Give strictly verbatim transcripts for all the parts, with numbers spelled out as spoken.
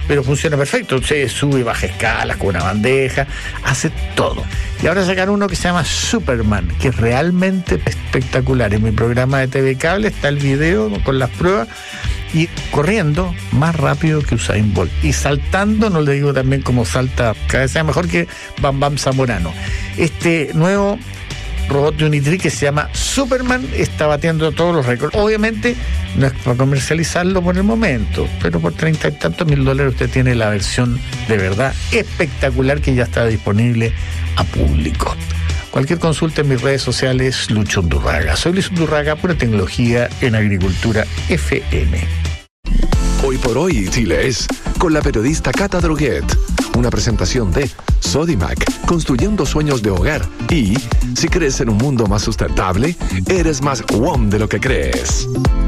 pero funciona perfecto. Usted sube y baja escalas con una bandeja, hace todo. Y ahora sacaron uno que se llama Superman, que es realmente espectacular. En mi programa de T V Cable está el video con las pruebas, y corriendo más rápido que Usain Bolt. Y saltando, no le digo también cómo salta, cada vez sea mejor que Bam Bam Zamorano. Este nuevo robot de Unitree que se llama Superman está batiendo todos los récords. Obviamente no es para comercializarlo por el momento, pero por treinta y tantos mil dólares usted tiene la versión de verdad espectacular que ya está disponible a público. Cualquier consulta en mis redes sociales, Lucho Undurraga. Soy Luis Undurraga, pura tecnología en agricultura F M. Hoy por hoy, Chile es con la periodista Cata Droguet. Una presentación de Sodimac, construyendo sueños de hogar. Y si crees en un mundo más sustentable, eres más W O M de lo que crees.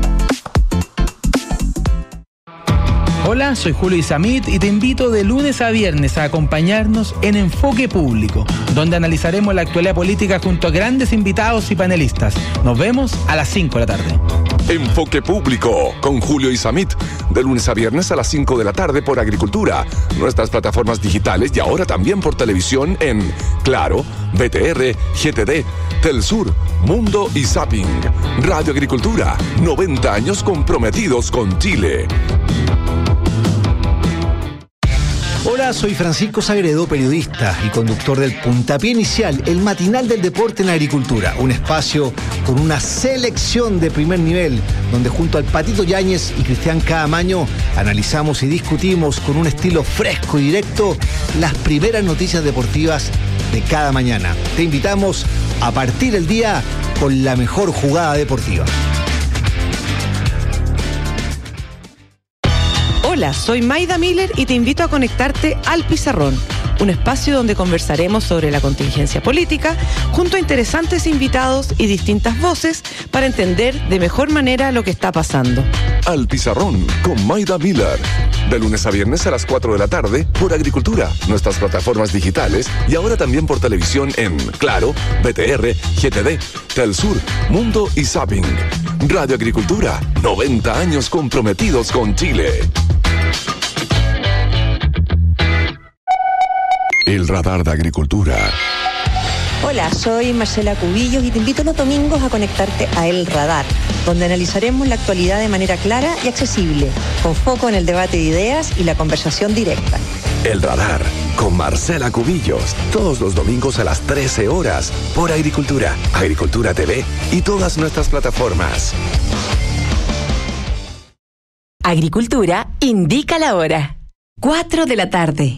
Hola, soy Julio Isamit y te invito de lunes a viernes a acompañarnos en Enfoque Público, donde analizaremos la actualidad política junto a grandes invitados y panelistas. Nos vemos a las cinco de la tarde. Enfoque Público con Julio Isamit, de lunes a viernes a las cinco de la tarde por Agricultura, nuestras plataformas digitales y ahora también por televisión en Claro, B T R, G T D, Telsur, Mundo y Zapping. Radio Agricultura, noventa años comprometidos con Chile. Hola, soy Francisco Sagredo, periodista y conductor del Puntapié Inicial, el matinal del deporte en agricultura. Un espacio con una selección de primer nivel, donde junto al Patito Yáñez y Cristian Caamaño analizamos y discutimos con un estilo fresco y directo las primeras noticias deportivas de cada mañana. Te invitamos a partir el día con la mejor jugada deportiva. Hola, soy Maida Miller y te invito a conectarte al Pizarrón, un espacio donde conversaremos sobre la contingencia política junto a interesantes invitados y distintas voces para entender de mejor manera lo que está pasando. Al Pizarrón con Maida Miller, de lunes a viernes a las cuatro de la tarde por Agricultura, nuestras plataformas digitales y ahora también por televisión en Claro, B T R, G T D, Telsur, Mundo y Zapping. Radio Agricultura, noventa años comprometidos con Chile. El radar de Agricultura. Hola, soy Marcela Cubillos y te invito los domingos a conectarte a El Radar, donde analizaremos la actualidad de manera clara y accesible, con foco en el debate de ideas y la conversación directa. El Radar, con Marcela Cubillos, todos los domingos a las trece horas, por Agricultura, Agricultura T V y todas nuestras plataformas. Agricultura indica la hora. cuatro de la tarde.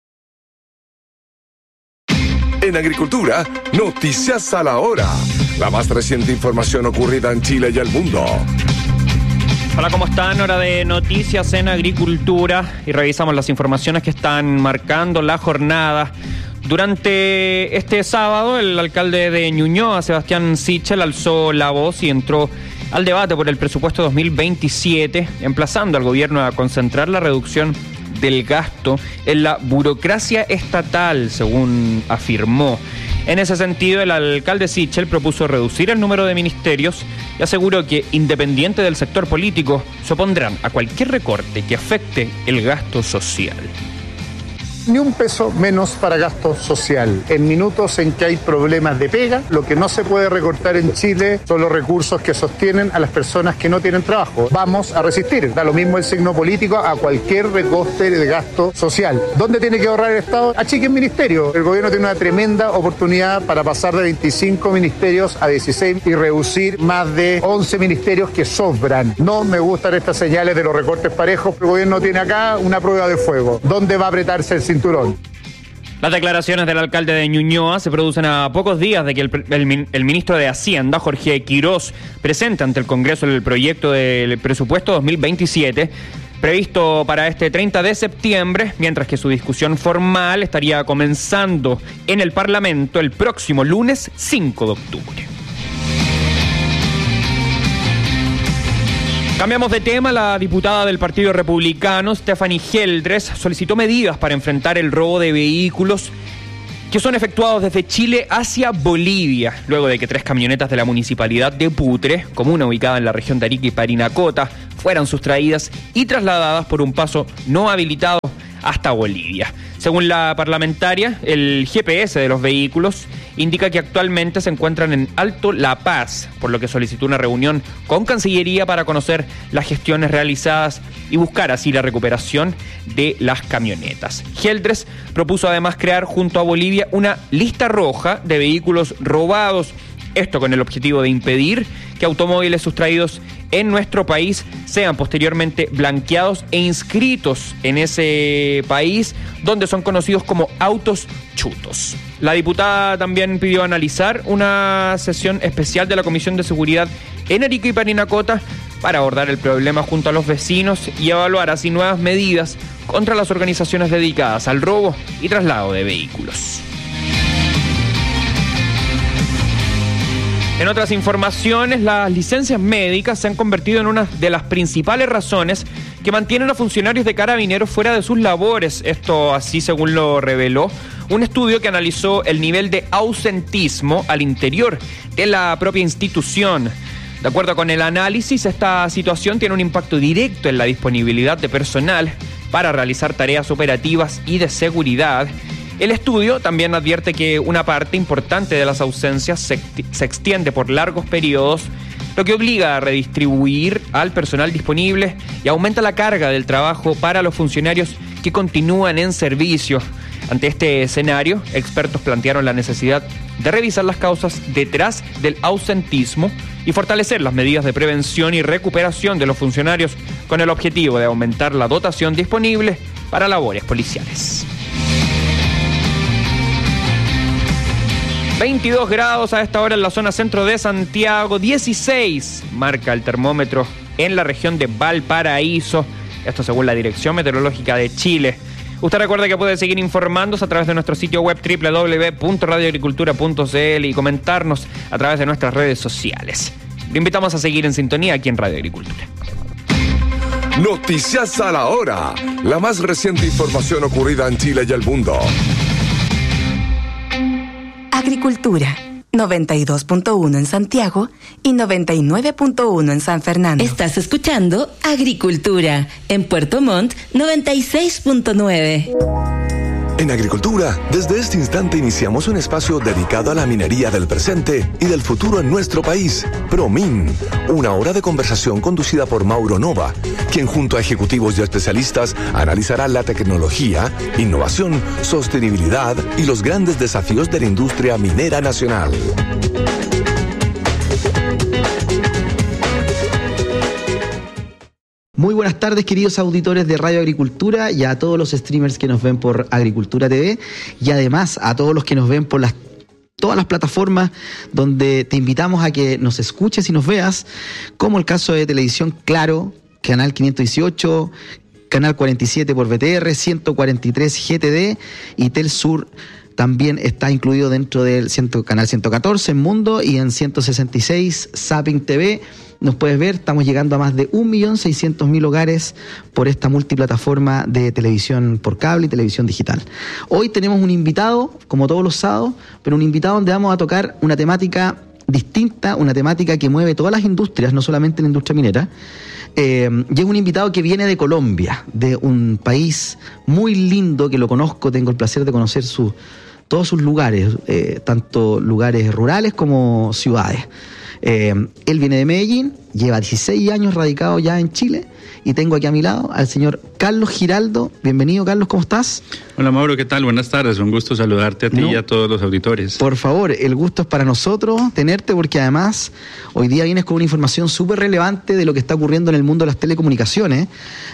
En Agricultura, noticias a la hora. La más reciente información ocurrida en Chile y el mundo. Hola, ¿cómo están? Hora de noticias en Agricultura y revisamos las informaciones que están marcando la jornada. Durante este sábado, el alcalde de Ñuñoa, Sebastián Sichel, alzó la voz y entró al debate por el presupuesto dos mil veintisiete, emplazando al gobierno a concentrar la reducción del gasto en la burocracia estatal, según afirmó. En ese sentido, el alcalde Sichel propuso reducir el número de ministerios y aseguró que, independiente del sector político, se opondrán a cualquier recorte que afecte el gasto social. Ni un peso menos para gasto social. En minutos en que hay problemas de pega, lo que no se puede recortar en Chile son los recursos que sostienen a las personas que no tienen trabajo. Vamos a resistir. Da lo mismo el signo político a cualquier recorte de gasto social. ¿Dónde tiene que ahorrar el Estado? Achiquen ministerio. El gobierno tiene una tremenda oportunidad para pasar de veinticinco ministerios a dieciséis y reducir más de once ministerios que sobran. No me gustan estas señales de los recortes parejos. El gobierno tiene acá una prueba de fuego. ¿Dónde va a apretarse el cinturón? Las declaraciones del alcalde de Ñuñoa se producen a pocos días de que el, el, el ministro de Hacienda, Jorge Quirós, presente ante el Congreso el proyecto del presupuesto dos mil veintisiete, previsto para este treinta de septiembre, mientras que su discusión formal estaría comenzando en el Parlamento el próximo lunes cinco de octubre. Cambiamos de tema. La diputada del Partido Republicano, Stephanie Geldres, solicitó medidas para enfrentar el robo de vehículos que son efectuados desde Chile hacia Bolivia, luego de que tres camionetas de la municipalidad de Putre, comuna ubicada en la región de Arica y Parinacota, fueran sustraídas y trasladadas por un paso no habilitado hasta Bolivia. Según la parlamentaria, el G P S de los vehículos indica que actualmente se encuentran en Alto La Paz, por lo que solicitó una reunión con Cancillería para conocer las gestiones realizadas y buscar así la recuperación de las camionetas. Geldres propuso además crear junto a Bolivia una lista roja de vehículos robados, esto con el objetivo de impedir que automóviles sustraídos en nuestro país sean posteriormente blanqueados e inscritos en ese país, donde son conocidos como autos chutos. La diputada también pidió analizar una sesión especial de la Comisión de Seguridad en Arica y Parinacota para abordar el problema junto a los vecinos y evaluar así nuevas medidas contra las organizaciones dedicadas al robo y traslado de vehículos. En otras informaciones, las licencias médicas se han convertido en una de las principales razones que mantienen a funcionarios de Carabineros fuera de sus labores. Esto así según lo reveló un estudio que analizó el nivel de ausentismo al interior de la propia institución. De acuerdo con el análisis, esta situación tiene un impacto directo en la disponibilidad de personal para realizar tareas operativas y de seguridad. El estudio también advierte que una parte importante de las ausencias se, se extiende por largos periodos, lo que obliga a redistribuir al personal disponible y aumenta la carga del trabajo para los funcionarios que continúan en servicio. Ante este escenario, expertos plantearon la necesidad de revisar las causas detrás del ausentismo y fortalecer las medidas de prevención y recuperación de los funcionarios con el objetivo de aumentar la dotación disponible para labores policiales. veintidós grados a esta hora en la zona centro de Santiago, dieciséis marca el termómetro en la región de Valparaíso, esto según la Dirección Meteorológica de Chile. Usted recuerda que puede seguir informándose a través de nuestro sitio web doble u doble u doble u punto radio agricultura punto c l y comentarnos a través de nuestras redes sociales. Lo invitamos a seguir en sintonía aquí en Radio Agricultura. Noticias a la hora, la más reciente información ocurrida en Chile y el mundo. Agricultura, noventa y dos punto uno en Santiago y noventa y nueve punto uno en San Fernando. Estás escuchando Agricultura en Puerto Montt, noventa y seis punto nueve. En Agricultura, desde este instante iniciamos un espacio dedicado a la minería del presente y del futuro en nuestro país. ProMin, una hora de conversación conducida por Mauro Nova, quien junto a ejecutivos y especialistas analizará la tecnología, innovación, sostenibilidad y los grandes desafíos de la industria minera nacional. Muy buenas tardes, queridos auditores de Radio Agricultura y a todos los streamers que nos ven por Agricultura T V y además a todos los que nos ven por las todas las plataformas donde te invitamos a que nos escuches y nos veas, como el caso de Televisión Claro, Canal quinientos dieciocho, Canal cuarenta y siete por V T R, ciento cuarenta y tres G T D y Telsur también está incluido dentro del canal ciento catorce en Mundo y en ciento sesenta y seis Zapping T V. Nos puedes ver, estamos llegando a más de un millón seiscientos mil hogares por esta multiplataforma de televisión por cable y televisión digital. Hoy tenemos un invitado, como todos los sábados, pero un invitado donde vamos a tocar una temática distinta, una temática que mueve todas las industrias, no solamente la industria minera. Eh, y es un invitado que viene de Colombia, de un país muy lindo que lo conozco, tengo el placer de conocer su, todos sus lugares, eh, tanto lugares rurales como ciudades. Eh, él viene de Medellín, lleva dieciséis años radicado ya en Chile y tengo aquí a mi lado al señor Carlos Giraldo. Bienvenido, Carlos, ¿cómo estás? Hola, Mauro, ¿qué tal? Buenas tardes, un gusto saludarte a ti no, y a todos los auditores. Por favor, el gusto es para nosotros tenerte porque además hoy día vienes con una información súper relevante de lo que está ocurriendo en el mundo de las telecomunicaciones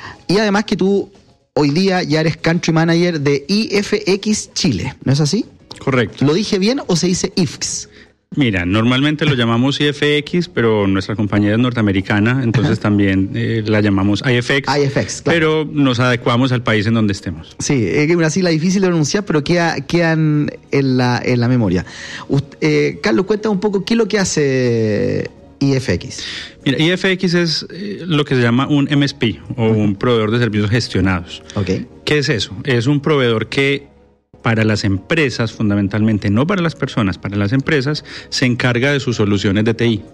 y además que tú hoy día ya eres Country Manager de I F X Chile, ¿no es así? Correcto. ¿Lo dije bien o se dice I F X? Mira, normalmente lo llamamos I F X, pero nuestra compañía es norteamericana, entonces Ajá. también eh, la llamamos I F X, I F X, claro. Pero nos adecuamos al país en donde estemos. Sí, es una sigla difícil de pronunciar, pero queda, quedan en la, en la memoria. Usted, eh, Carlos, cuéntame un poco qué es lo que hace I F X. Mira, I F X es eh, lo que se llama un M S P, o uh-huh. un proveedor de servicios gestionados. Okay. ¿Qué es eso? Es un proveedor que para las empresas, fundamentalmente, no para las personas, para las empresas, se encarga de sus soluciones de T I.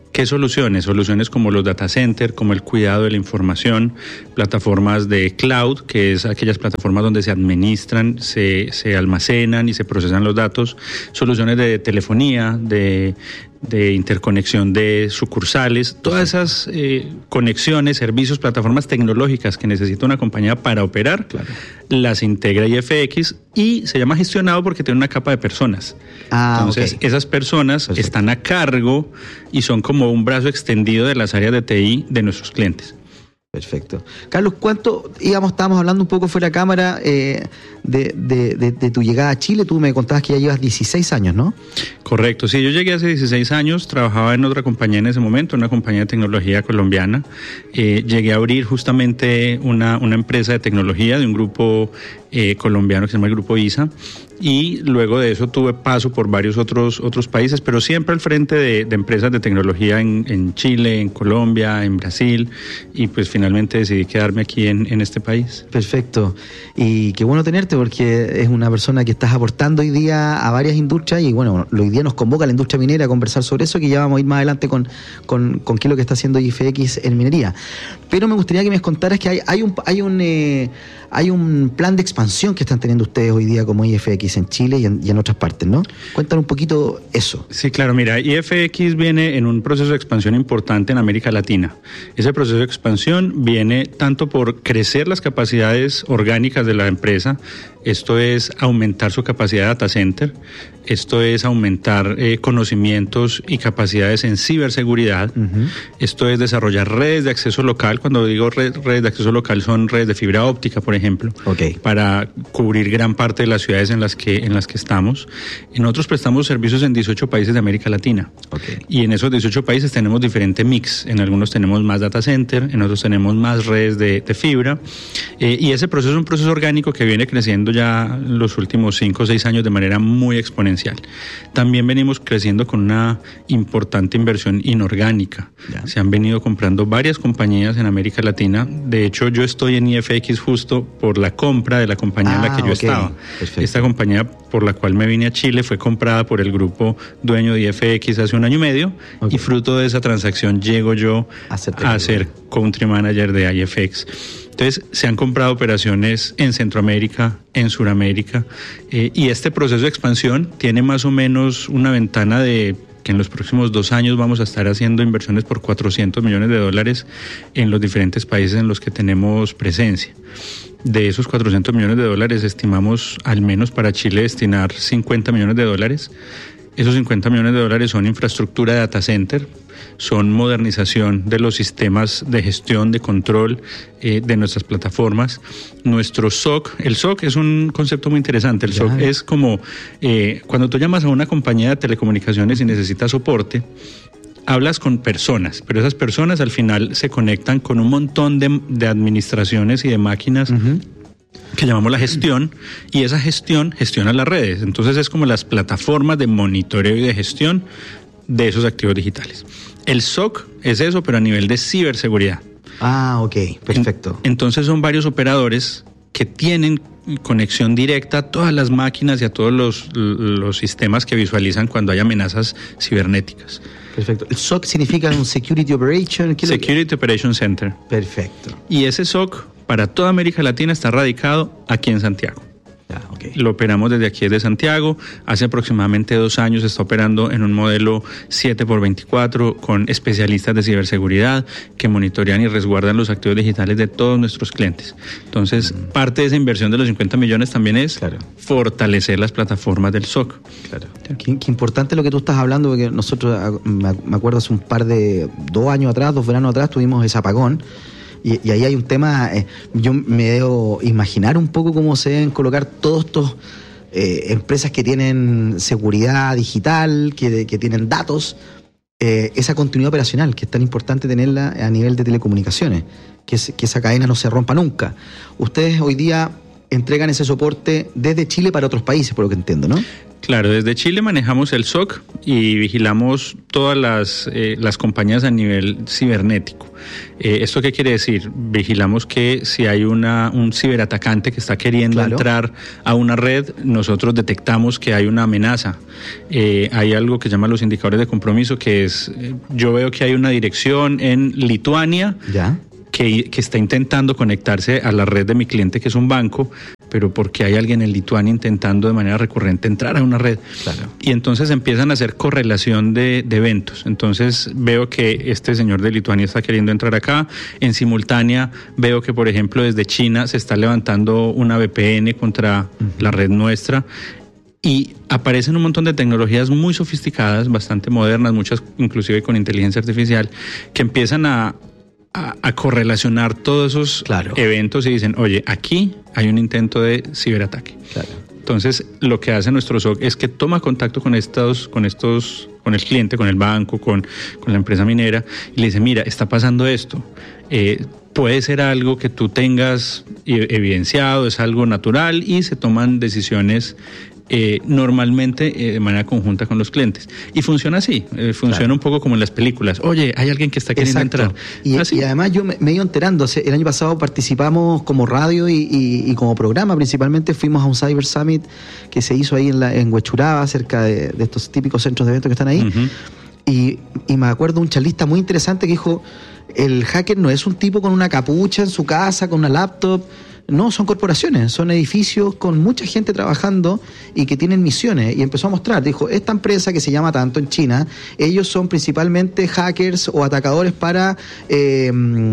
¿Qué soluciones? Soluciones como los data centers, como el cuidado de la información, plataformas de cloud, que es aquellas plataformas donde se administran, se, se almacenan y se procesan los datos, soluciones de telefonía, de, de interconexión de sucursales, todas esas eh, conexiones, servicios, plataformas tecnológicas que necesita una compañía para operar, claro, las integra I F X y se llama gestionado porque tiene una capa de personas. Ah, Entonces, okay. esas personas Perfecto. Están a cargo y son como un brazo extendido de las áreas de T I de nuestros clientes. Perfecto. Carlos, ¿cuánto, íbamos, estábamos hablando un poco fuera de cámara eh, de, de, de, de tu llegada a Chile? Tú me contabas que ya llevas dieciséis años, ¿no? Correcto, sí, yo llegué hace dieciséis años, trabajaba en otra compañía en ese momento, una compañía de tecnología colombiana. Eh, llegué a abrir justamente una, una empresa de tecnología de un grupo eh, colombiano que se llama el Grupo I S A. Y luego de eso tuve paso por varios otros otros países, pero siempre al frente de, de empresas de tecnología en, en Chile, en Colombia, en Brasil, y pues finalmente decidí quedarme aquí en, en este país. Perfecto, y qué bueno tenerte porque es una persona que estás aportando hoy día a varias industrias y bueno, hoy día nos convoca la industria minera a conversar sobre eso, que ya vamos a ir más adelante con, con, con qué es lo que está haciendo I F X en minería. Pero me gustaría que me contaras que hay, hay un hay un eh, hay un plan de expansión que están teniendo ustedes hoy día como I F X en Chile y en, y en otras partes, ¿no? Cuéntanos un poquito eso. Sí, claro, mira, I F X viene en un proceso de expansión importante en América Latina. Ese proceso de expansión viene tanto por crecer las capacidades orgánicas de la empresa, esto es aumentar su capacidad de data center, esto es aumentar eh, conocimientos y capacidades en ciberseguridad, uh-huh. Esto es desarrollar redes de acceso local. Cuando digo red, redes de acceso local son redes de fibra óptica, por ejemplo, okay. para cubrir gran parte de las ciudades en las que en las que estamos. Y nosotros prestamos servicios en dieciocho países de América Latina. Okay. Y en esos dieciocho países tenemos diferente mix. En algunos tenemos más data center, en otros tenemos más redes de, de fibra. Eh, y ese proceso es un proceso orgánico que viene creciendo ya los últimos cinco o seis años de manera muy exponencial. También venimos creciendo con una importante inversión inorgánica. Ya. Se han venido comprando varias compañías en América Latina. De hecho, yo estoy en I F X justo por la compra de la compañía ah, en la que yo okay. estaba. Perfecto. Esta compañía por la cual me vine a Chile fue comprada por el grupo dueño de I F X hace un año y medio, okay. y fruto de esa transacción llego yo a ser, a ser country manager de I F X. Entonces, se han comprado operaciones en Centroamérica, en Suramérica, eh, y este proceso de expansión tiene más o menos una ventana de que en los próximos dos años vamos a estar haciendo inversiones por cuatrocientos millones de dólares en los diferentes países en los que tenemos presencia. De esos cuatrocientos millones de dólares, estimamos al menos para Chile destinar cincuenta millones de dólares. Esos cincuenta millones de dólares son infraestructura de data center, son modernización de los sistemas de gestión, de control eh, de nuestras plataformas. Nuestro S O C, el S O C es un concepto muy interesante. El ya. S O C es como eh, cuando tú llamas a una compañía de telecomunicaciones y necesitas soporte, hablas con personas, pero esas personas al final se conectan con un montón de, de administraciones y de máquinas uh-huh. que llamamos la gestión, y esa gestión gestiona las redes. Entonces es como las plataformas de monitoreo y de gestión de esos activos digitales. El S O C es eso, pero a nivel de ciberseguridad. Ah, ok, perfecto. En, entonces son varios operadores que tienen conexión directa a todas las máquinas y a todos los, los sistemas que visualizan cuando hay amenazas cibernéticas. Perfecto. ¿El S O C significa un Security Operation? Security Operation Center. Perfecto. Y ese S O C para toda América Latina está radicado aquí en Santiago. Ya, okay. Lo operamos desde aquí, desde Santiago. Hace aproximadamente dos años está operando en un modelo siete por veinticuatro con especialistas de ciberseguridad que monitorean y resguardan los activos digitales de todos nuestros clientes. Entonces, mm. parte de esa inversión de los cincuenta millones también es claro. fortalecer las plataformas del S O C. Claro. Qué, qué importante lo que tú estás hablando, porque nosotros, me acuerdo hace un par de, dos años atrás, dos veranos atrás, tuvimos ese apagón. Y, y ahí hay un tema, eh, yo me debo imaginar un poco cómo se deben colocar todos estos eh, empresas que tienen seguridad digital, que, que tienen datos, eh, esa continuidad operacional, que es tan importante tenerla a nivel de telecomunicaciones, que, es, que esa cadena no se rompa nunca. Ustedes hoy día entregan ese soporte desde Chile para otros países, por lo que entiendo, ¿no? Claro, desde Chile manejamos el S O C y vigilamos todas las, eh, las compañías a nivel cibernético. Eh, ¿Esto qué quiere decir? Vigilamos que si hay una, un ciberatacante que está queriendo claro. entrar a una red, nosotros detectamos que hay una amenaza. Eh, hay algo que se llama los indicadores de compromiso, que es, eh, yo veo que hay una dirección en Lituania ¿Ya? Que, que está intentando conectarse a la red de mi cliente, que es un banco, pero porque hay alguien en Lituania intentando de manera recurrente entrar a una red. Claro. Y entonces empiezan a hacer correlación de, de eventos. Entonces veo que este señor de Lituania está queriendo entrar acá. En simultánea veo que, por ejemplo, desde China se está levantando una V P N contra uh-huh. la red nuestra. Y aparecen un montón de tecnologías muy sofisticadas, bastante modernas, muchas inclusive con inteligencia artificial, que empiezan a A, a correlacionar todos esos claro. eventos y dicen, oye, aquí hay un intento de ciberataque. Claro. Entonces, lo que hace nuestro S O C es que toma contacto con estos, con estos, con el cliente, con el banco, con, con la empresa minera, y le dice, mira, está pasando esto. Eh, puede ser algo que tú tengas evidenciado, es algo natural, y se toman decisiones Eh, normalmente eh, de manera conjunta con los clientes. Y funciona así, eh, funciona claro. un poco como en las películas. Oye, hay alguien que está queriendo Exacto. entrar. Y, y además yo me, me he ido enterando, el año pasado participamos como radio y, y, y como programa, principalmente fuimos a un Cyber Summit que se hizo ahí en, la, en Huechuraba, cerca de, de estos típicos centros de eventos que están ahí. Uh-huh. Y, y me acuerdo un charlista muy interesante que dijo, el hacker no es un tipo con una capucha en su casa, con una laptop. No, son corporaciones, son edificios con mucha gente trabajando y que tienen misiones. Y empezó a mostrar, dijo, esta empresa que se llama tanto en China, ellos son principalmente hackers o atacadores para eh,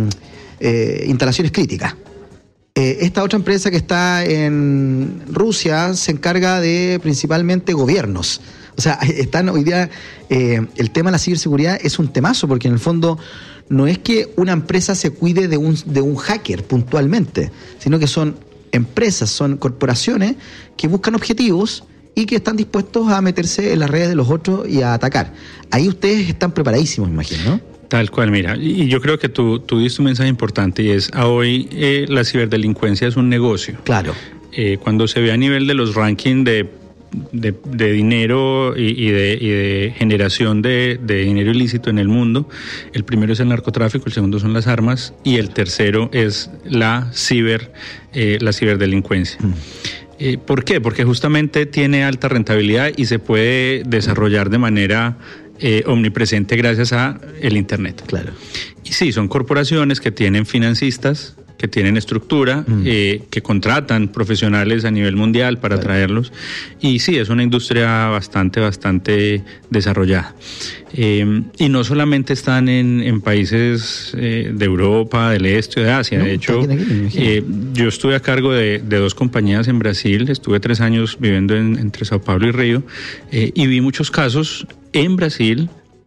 eh, instalaciones críticas. Eh, esta otra empresa que está en Rusia se encarga de principalmente gobiernos. O sea, están hoy día, eh, el tema de la ciberseguridad es un temazo, porque en el fondo no es que una empresa se cuide de un, de un hacker puntualmente, sino que son empresas, son corporaciones que buscan objetivos y que están dispuestos a meterse en las redes de los otros y a atacar. Ahí ustedes están preparadísimos, me imagino, ¿no? Tal cual, mira, y yo creo que tú, tú diste un mensaje importante, y es, a hoy eh, la ciberdelincuencia es un negocio. Claro. Eh, cuando se ve a nivel de los rankings de De, de dinero y, y, de, y de generación de, de dinero ilícito en el mundo, el primero es el narcotráfico, el segundo son las armas y el tercero es la ciber eh, la ciberdelincuencia. Mm. Eh, ¿Por qué? Porque justamente tiene alta rentabilidad y se puede desarrollar de manera eh, omnipresente gracias a el Internet. Claro. Y sí, son corporaciones que tienen financistas, que tienen estructura, mm. eh, que contratan profesionales a nivel mundial para claro. traerlos, y sí, es una industria bastante, bastante desarrollada. Eh, y no solamente están en, en países eh, de Europa, del este o de Asia, no, de hecho, aquí, aquí, eh, yo estuve a cargo de, de dos compañías en Brasil, estuve tres años viviendo en, entre Sao Paulo y Río, eh, y vi muchos casos en Brasil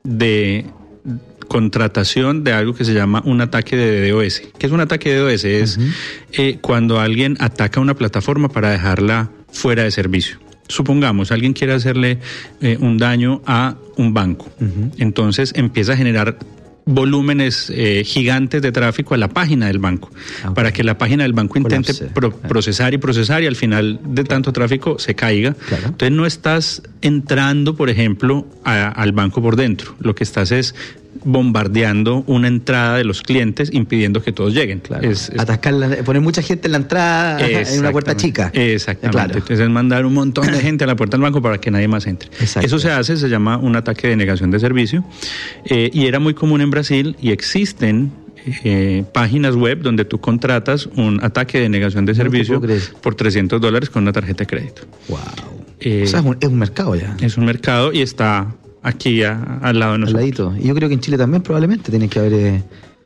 de contratación de algo que se llama un ataque de DDoS. ¿Qué es un ataque de DDoS? Es uh-huh. eh, cuando alguien ataca una plataforma para dejarla fuera de servicio. Supongamos, alguien quiere hacerle eh, un daño a un banco. Uh-huh. Entonces empieza a generar volúmenes eh, gigantes de tráfico a la página del banco, okay. para que la página del banco intente pro- procesar y procesar y al final de tanto tráfico se caiga. Claro. Entonces no estás entrando, por ejemplo, a, al banco por dentro. Lo que estás es bombardeando una entrada de los clientes, impidiendo que todos lleguen. Claro. Es, es... Atascar, la, poner mucha gente en la entrada en una puerta chica. Exactamente. Claro. Entonces es mandar un montón de gente a la puerta del banco para que nadie más entre. Exacto. Eso se hace, se llama un ataque de negación de servicio, eh, y era muy común en Brasil, y existen eh, páginas web donde tú contratas un ataque de negación de no servicio por trescientos dólares con una tarjeta de crédito. Wow. Eh, o sea, es un, es un mercado ya. Es un mercado y está aquí a, al lado de nosotros. Al ladito. Y yo creo que en Chile también probablemente tiene que haber... Eh...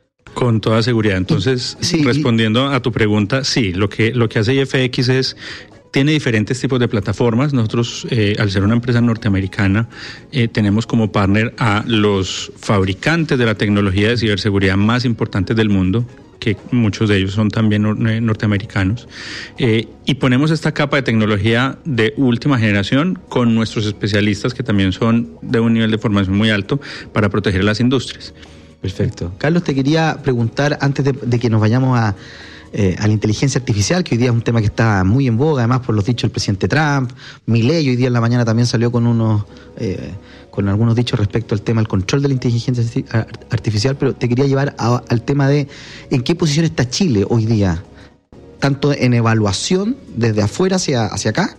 Con toda seguridad. Entonces, sí, respondiendo a tu pregunta, sí, lo que, lo que hace I F X es... Tiene diferentes tipos de plataformas. Nosotros, eh, al ser una empresa norteamericana, eh, tenemos como partner a los fabricantes de la tecnología de ciberseguridad más importantes del mundo, que muchos de ellos son también nor- norteamericanos, eh, y ponemos esta capa de tecnología de última generación con nuestros especialistas, que también son de un nivel de formación muy alto, para proteger las industrias. Perfecto. Carlos, te quería preguntar, antes de, de que nos vayamos a... eh, a la inteligencia artificial, que hoy día es un tema que está muy en boga, además por los dichos del presidente Trump. Milei hoy día en la mañana también salió con unos eh, con algunos dichos respecto al tema del control de la inteligencia artificial, pero te quería llevar a, al tema de en qué posición está Chile hoy día, tanto en evaluación desde afuera hacia, hacia acá,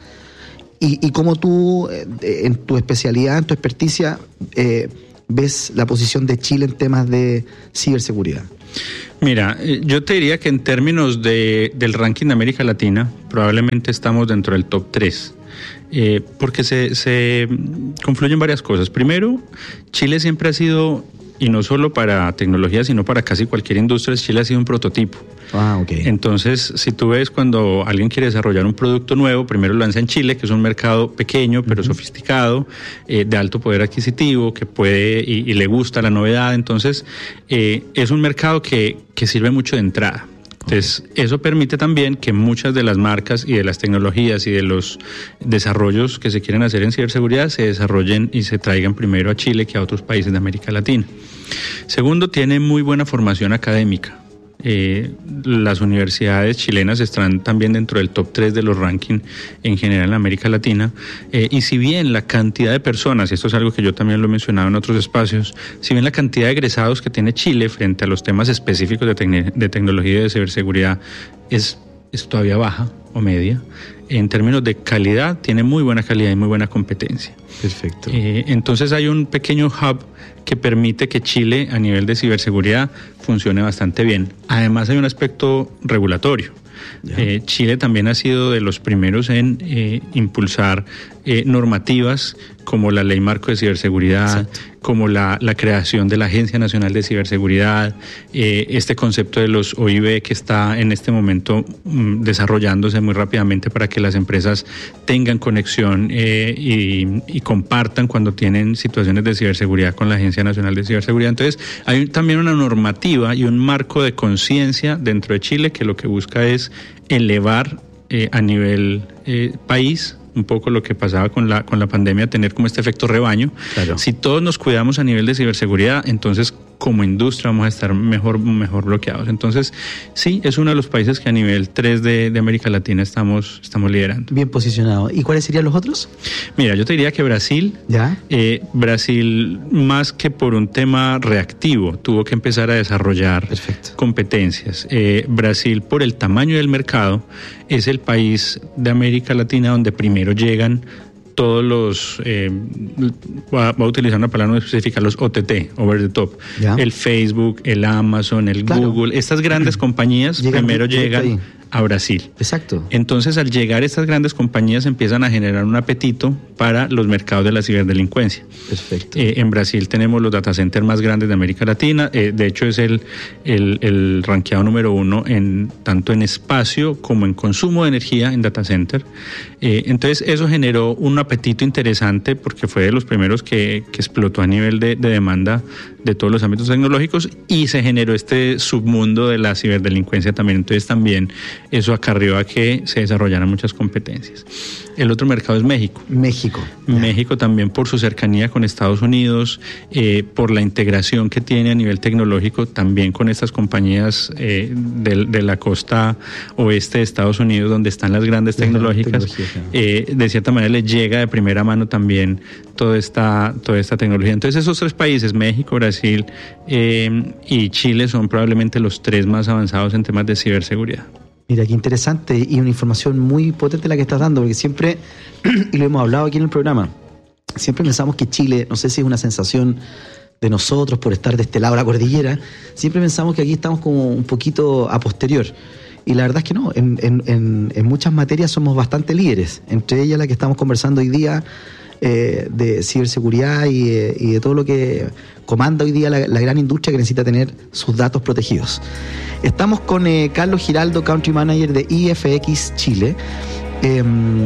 y, y cómo tú, eh, en tu especialidad, en tu experticia, eh, ves la posición de Chile en temas de ciberseguridad. Mira, yo te diría que en términos de, del ranking de América Latina, probablemente estamos dentro del top tres. Eh, porque se, se confluyen varias cosas. Primero, Chile siempre ha sido, y no solo para tecnología, sino para casi cualquier industria, Chile ha sido un prototipo. Ah, ok. Entonces, si tú ves cuando alguien quiere desarrollar un producto nuevo, primero lo lanza en Chile, que es un mercado pequeño, pero uh-huh. sofisticado, eh, de alto poder adquisitivo, que puede y, y le gusta la novedad. Entonces, eh, es un mercado que, que sirve mucho de entrada. Entonces, eso permite también que muchas de las marcas y de las tecnologías y de los desarrollos que se quieren hacer en ciberseguridad se desarrollen y se traigan primero a Chile que a otros países de América Latina. Segundo, tiene muy buena formación académica. Eh, las universidades chilenas están también dentro del top tres de los rankings en general en América Latina, eh, y si bien la cantidad de personas, y esto es algo que yo también lo he mencionado en otros espacios, si bien la cantidad de egresados que tiene Chile frente a los temas específicos de, tec- de tecnología y de ciberseguridad es, es todavía baja o media, en términos de calidad tiene muy buena calidad y muy buena competencia. Perfecto. Eh, entonces hay un pequeño hub que permite que Chile a nivel de ciberseguridad funcione bastante bien. Además hay un aspecto regulatorio. Eh, Chile también ha sido de los primeros en eh, impulsar eh, normativas como la Ley Marco de Ciberseguridad, exacto, como la, la creación de la Agencia Nacional de Ciberseguridad, eh, este concepto de los O I B que está en este momento mm, desarrollándose muy rápidamente para que las empresas tengan conexión eh, y, y compartan cuando tienen situaciones de ciberseguridad con la Agencia Nacional de Ciberseguridad. Entonces hay también una normativa y un marco de conciencia dentro de Chile que lo que busca es elevar eh, a nivel eh, país un poco lo que pasaba con la con la pandemia, tener como este efecto rebaño. Claro. Si todos nos cuidamos a nivel de ciberseguridad, entonces como industria vamos a estar mejor mejor bloqueados. Entonces, sí, es uno de los países que a nivel tres de, de América Latina estamos estamos liderando. Bien posicionado. ¿Y cuáles serían los otros? Mira, yo te diría que Brasil, ¿ya? Eh, Brasil, más que por un tema reactivo, tuvo que empezar a desarrollar Perfecto. competencias. Eh, Brasil, por el tamaño del mercado, es el país de América Latina donde primero llegan todos los, eh, va a utilizar una palabra no específica, los O T T, over the top, ¿ya? El Facebook, el Amazon, el claro. Google, estas grandes compañías llegan primero llegan ahí. a Brasil. Exacto. Entonces, al llegar estas grandes compañías empiezan a generar un apetito para los mercados de la ciberdelincuencia. Perfecto. Eh, en Brasil tenemos los data centers más grandes de América Latina, eh, de hecho es el, el, el rankeado número uno en tanto en espacio como en consumo de energía en data center. Eh, entonces, eso generó un apetito interesante porque fue de los primeros que, que explotó a nivel de, de demanda de todos los ámbitos tecnológicos y se generó este submundo de la ciberdelincuencia también. Entonces, también eso acarrió a que se desarrollaran muchas competencias. El otro mercado es México. México. México también por su cercanía con Estados Unidos, eh, por la integración que tiene a nivel tecnológico también con estas compañías eh, de, de la costa oeste de Estados Unidos donde están las grandes tecnológicas. Eh, de cierta manera le llega de primera mano también toda esta, toda esta tecnología. Entonces esos tres países, México, Brasil eh, y Chile, son probablemente los tres más avanzados en temas de ciberseguridad. Mira, qué interesante y una información muy potente la que estás dando, porque siempre, y lo hemos hablado aquí en el programa, siempre pensamos que Chile, no sé si es una sensación de nosotros por estar de este lado de la cordillera, siempre pensamos que aquí estamos como un poquito a posterior. Y la verdad es que no, en, en, en, en muchas materias somos bastante líderes, entre ellas la que estamos conversando hoy día, eh, de ciberseguridad y, eh, y de todo lo que comanda hoy día la, la gran industria que necesita tener sus datos protegidos. Estamos con eh, Carlos Giraldo, Country Manager de I F X Chile, eh,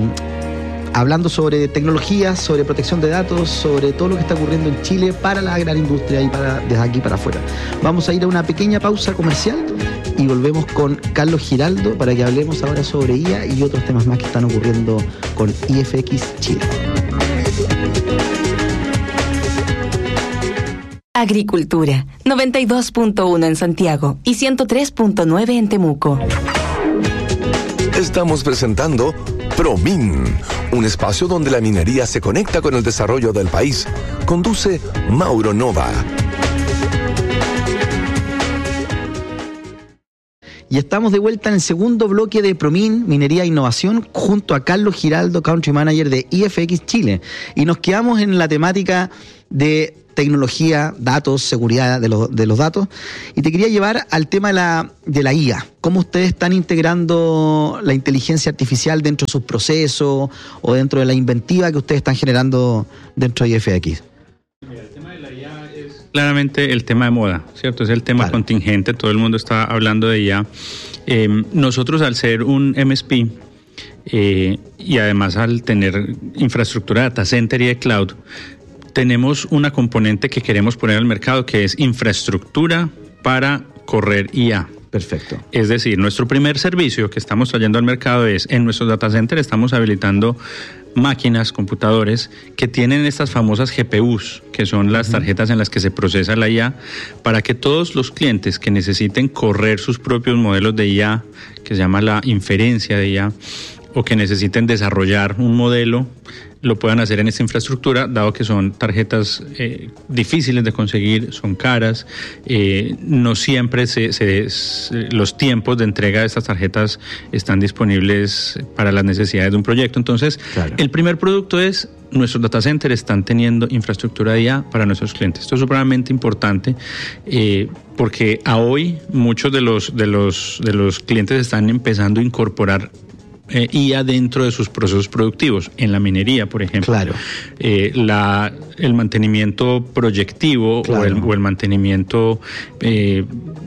hablando sobre tecnologías, sobre protección de datos, sobre todo lo que está ocurriendo en Chile para la gran industria y para, desde aquí para afuera. Vamos a ir a una pequeña pausa comercial y volvemos con Carlos Giraldo para que hablemos ahora sobre I A y otros temas más que están ocurriendo con I F X Chile. Agricultura, noventa y dos punto uno en Santiago y ciento tres punto nueve en Temuco. Estamos presentando ProMin, un espacio donde la minería se conecta con el desarrollo del país. Conduce Mauro Nova. Y estamos de vuelta en el segundo bloque de ProMin, Minería e Innovación, junto a Carlos Giraldo, Country Manager de I F X Chile. Y nos quedamos en la temática de tecnología, datos, seguridad de los, de los datos. Y te quería llevar al tema de la, de la I A. ¿Cómo ustedes están integrando la inteligencia artificial dentro de sus procesos o dentro de la inventiva que ustedes están generando dentro de I F X? Mira, el tema de la I A es claramente el tema de moda, ¿cierto? Es el tema claro. contingente, todo el mundo está hablando de I A. Eh, nosotros, al ser un M S P eh, y además al tener infraestructura de data center y de cloud, tenemos una componente que queremos poner al mercado que es infraestructura para correr I A. Perfecto. Es decir, nuestro primer servicio que estamos trayendo al mercado es, en nuestros data centers estamos habilitando máquinas, computadores que tienen estas famosas G P Us, que son las tarjetas en las que se procesa la I A, para que todos los clientes que necesiten correr sus propios modelos de I A, que se llama la inferencia de I A, o que necesiten desarrollar un modelo, lo puedan hacer en esta infraestructura, dado que son tarjetas eh, difíciles de conseguir, son caras, eh, no siempre se, se, se, los tiempos de entrega de estas tarjetas están disponibles para las necesidades de un proyecto. Entonces, claro. el primer producto es, nuestros data centers están teniendo infraestructura de I A para nuestros clientes. Esto es supremamente importante eh, porque a hoy muchos de los, de los, de los clientes están empezando a incorporar Eh, I A dentro de sus procesos productivos, en la minería, por ejemplo. Claro. Eh, la, el mantenimiento proyectivo claro. o, el, o el mantenimiento eh,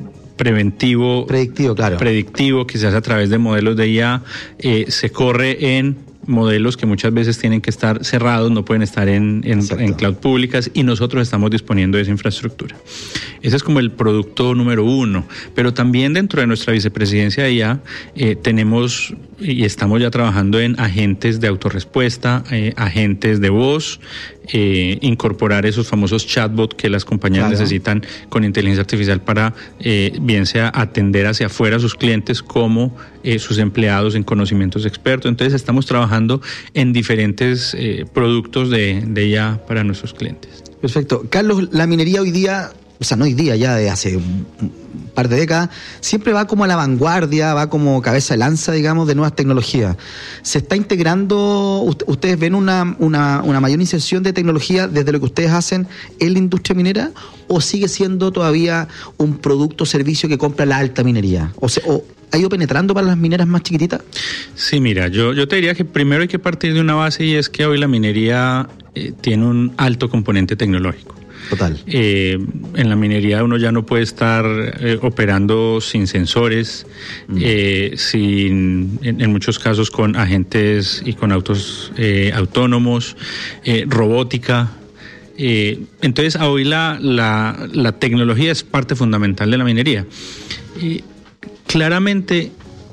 preventivo, predictivo, claro. predictivo que se hace a través de modelos de I A, eh, se corre en modelos que muchas veces tienen que estar cerrados, no pueden estar en, en, en cloud públicas, y nosotros estamos disponiendo de esa infraestructura. Ese es como el producto número uno, pero también dentro de nuestra vicepresidencia de I A eh, tenemos y estamos ya trabajando en agentes de autorrespuesta, eh, agentes de voz, eh, incorporar esos famosos chatbots que las compañías claro. necesitan con inteligencia artificial para eh, bien sea atender hacia afuera a sus clientes como eh, sus empleados en conocimientos expertos. Entonces estamos trabajando en diferentes eh, productos de, de I A para nuestros clientes. Perfecto. Carlos, la minería hoy día, o sea, no hoy día, ya de hace un par de décadas, siempre va como a la vanguardia, va como cabeza de lanza, digamos, de nuevas tecnologías. ¿Se está integrando, ustedes ven una, una, una mayor inserción de tecnología desde lo que ustedes hacen en la industria minera, o sigue siendo todavía un producto o servicio que compra la alta minería? O sea, o ¿ha ido penetrando para las mineras más chiquititas? Sí, mira, yo, yo te diría que primero hay que partir de una base, y es que hoy la minería eh, tiene un alto componente tecnológico. Total. Eh, en la minería uno ya no puede estar eh, operando sin sensores, mm. eh, sin, en, en muchos casos con agentes y con autos eh, autónomos, eh, robótica. Eh, entonces, hoy la, la, la tecnología es parte fundamental de la minería. Eh, claramente,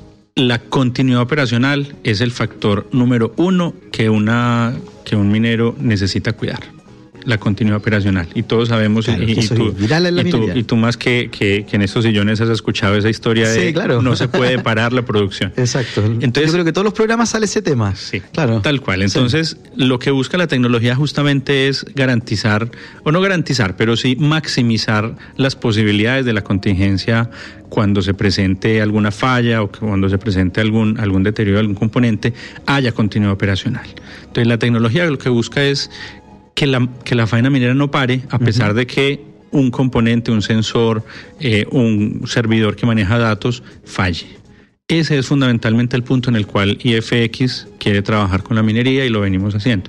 la continuidad operacional es el factor número uno que, una, que un minero necesita cuidar. La continuidad operacional, y todos sabemos, claro, y, y, tú, y, tú, y tú más que, que, que en estos sillones has escuchado esa historia de sí, claro. no se puede parar la producción. Exacto. Entonces, yo creo que todos los programas sale ese tema. Sí, claro. Tal cual. Entonces, sí. lo que busca la tecnología justamente es garantizar, o no garantizar, pero sí maximizar las posibilidades de la contingencia cuando se presente alguna falla o cuando se presente algún, algún deterioro de algún componente, haya continuidad operacional. Entonces, la tecnología lo que busca es que la, que la faena minera no pare, a pesar uh-huh. de que un componente, un sensor, eh, un servidor que maneja datos falle. Ese es fundamentalmente el punto en el cual I F X quiere trabajar con la minería, y lo venimos haciendo.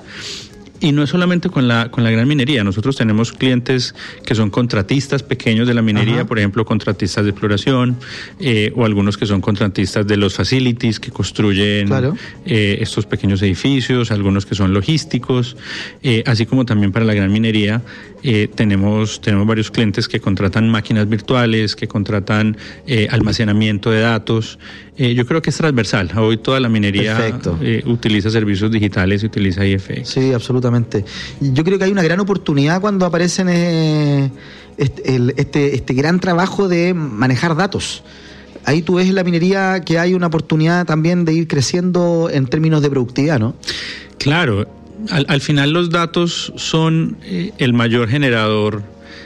Y no es solamente con la, con la gran minería. Nosotros tenemos clientes que son contratistas pequeños de la minería, Ajá. por ejemplo, contratistas de exploración, eh, o algunos que son contratistas de los facilities que construyen claro. eh, estos pequeños edificios, algunos que son logísticos, eh, así como también para la gran minería. Eh, tenemos, tenemos varios clientes que contratan máquinas virtuales, que contratan eh, almacenamiento de datos. Eh, yo creo que es transversal. Hoy toda la minería eh, utiliza servicios digitales y utiliza I F X. Sí, absolutamente. Yo creo que hay una gran oportunidad cuando aparecen eh, este, el, este, este gran trabajo de manejar datos. ahí tú ves en la minería que hay una oportunidad también de ir creciendo en términos de productividad, ¿no? Claro, al, al final los datos son eh, el mayor generador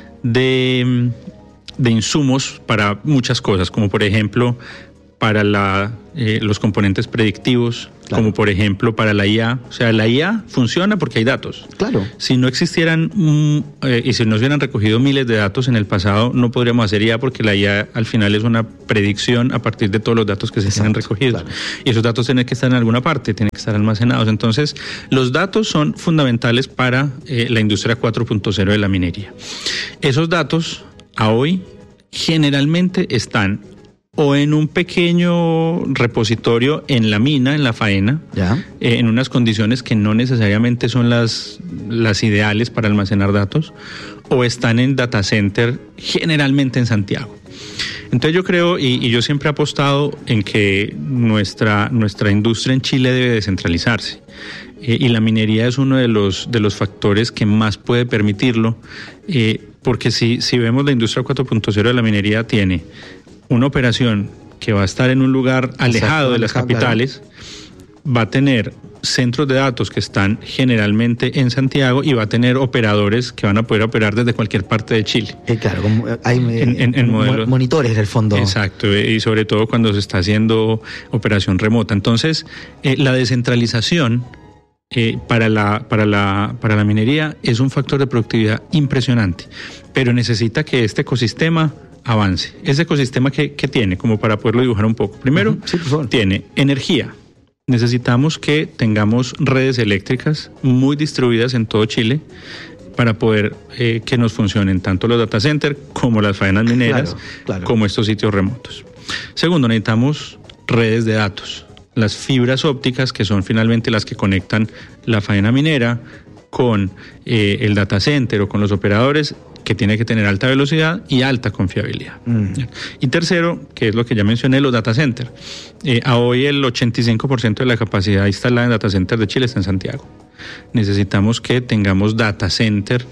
de, de insumos para muchas cosas, como por ejemplo para la, eh, los componentes predictivos, claro. Como por ejemplo para la I A. O sea, la I A funciona porque hay datos. Claro. Si no existieran mm, eh, y si no se hubieran recogido miles de datos en el pasado, no podríamos hacer I A porque la I A al final es una predicción a partir de todos los datos que se tienen recogidos. Claro. Y esos datos tienen que estar en alguna parte, tienen que estar almacenados. Entonces, los datos son fundamentales para eh, la industria cuatro punto cero de la minería. Esos datos, a hoy, generalmente están o en un pequeño repositorio en la mina, en la faena, ya. Eh, en unas condiciones que no necesariamente son las, las ideales para almacenar datos, o están en data center, generalmente en Santiago. Entonces yo creo, y, y yo siempre he apostado en que nuestra, nuestra industria en Chile debe descentralizarse. Eh, y la minería es uno de los, de los factores que más puede permitirlo, eh, porque si, si vemos la industria cuatro punto cero de la minería tiene una operación que va a estar en un lugar alejado Exacto, de las capitales, claro. Va a tener centros de datos que están generalmente en Santiago y va a tener operadores que van a poder operar desde cualquier parte de Chile. Eh, claro, como hay en, en, en modelos, monitores en el fondo. Exacto, y sobre todo cuando se está haciendo operación remota. Entonces, eh, la descentralización eh, para, la, para, la, para la minería es un factor de productividad impresionante, pero necesita que este ecosistema avance. Ese ecosistema que, que tiene, como para poderlo dibujar un poco. Primero, uh-huh. sí, por favor. Tiene energía. Necesitamos que tengamos redes eléctricas muy distribuidas en todo Chile para poder eh, que nos funcionen tanto los data centers como las faenas mineras, claro, claro. Como estos sitios remotos. Segundo, necesitamos redes de datos. Las fibras ópticas, que son finalmente las que conectan la faena minera con eh, el data center o con los operadores, que tiene que tener alta velocidad y alta confiabilidad. Mm. Y tercero, que es lo que ya mencioné, los data centers. Eh, a hoy el ochenta y cinco por ciento de la capacidad instalada en data centers de Chile está en Santiago. Necesitamos que tengamos data center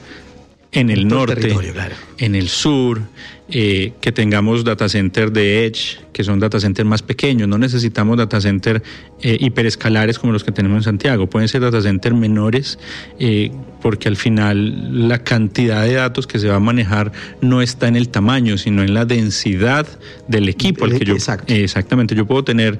en el norte, claro. En el sur, eh, que tengamos data center de Edge, que son data centers más pequeños. No necesitamos data center eh, hiperescalares como los que tenemos en Santiago. Pueden ser data center menores, eh, porque al final la cantidad de datos que se va a manejar no está en el tamaño, sino en la densidad del equipo. Al que yo, Exacto. Eh, exactamente, yo puedo tener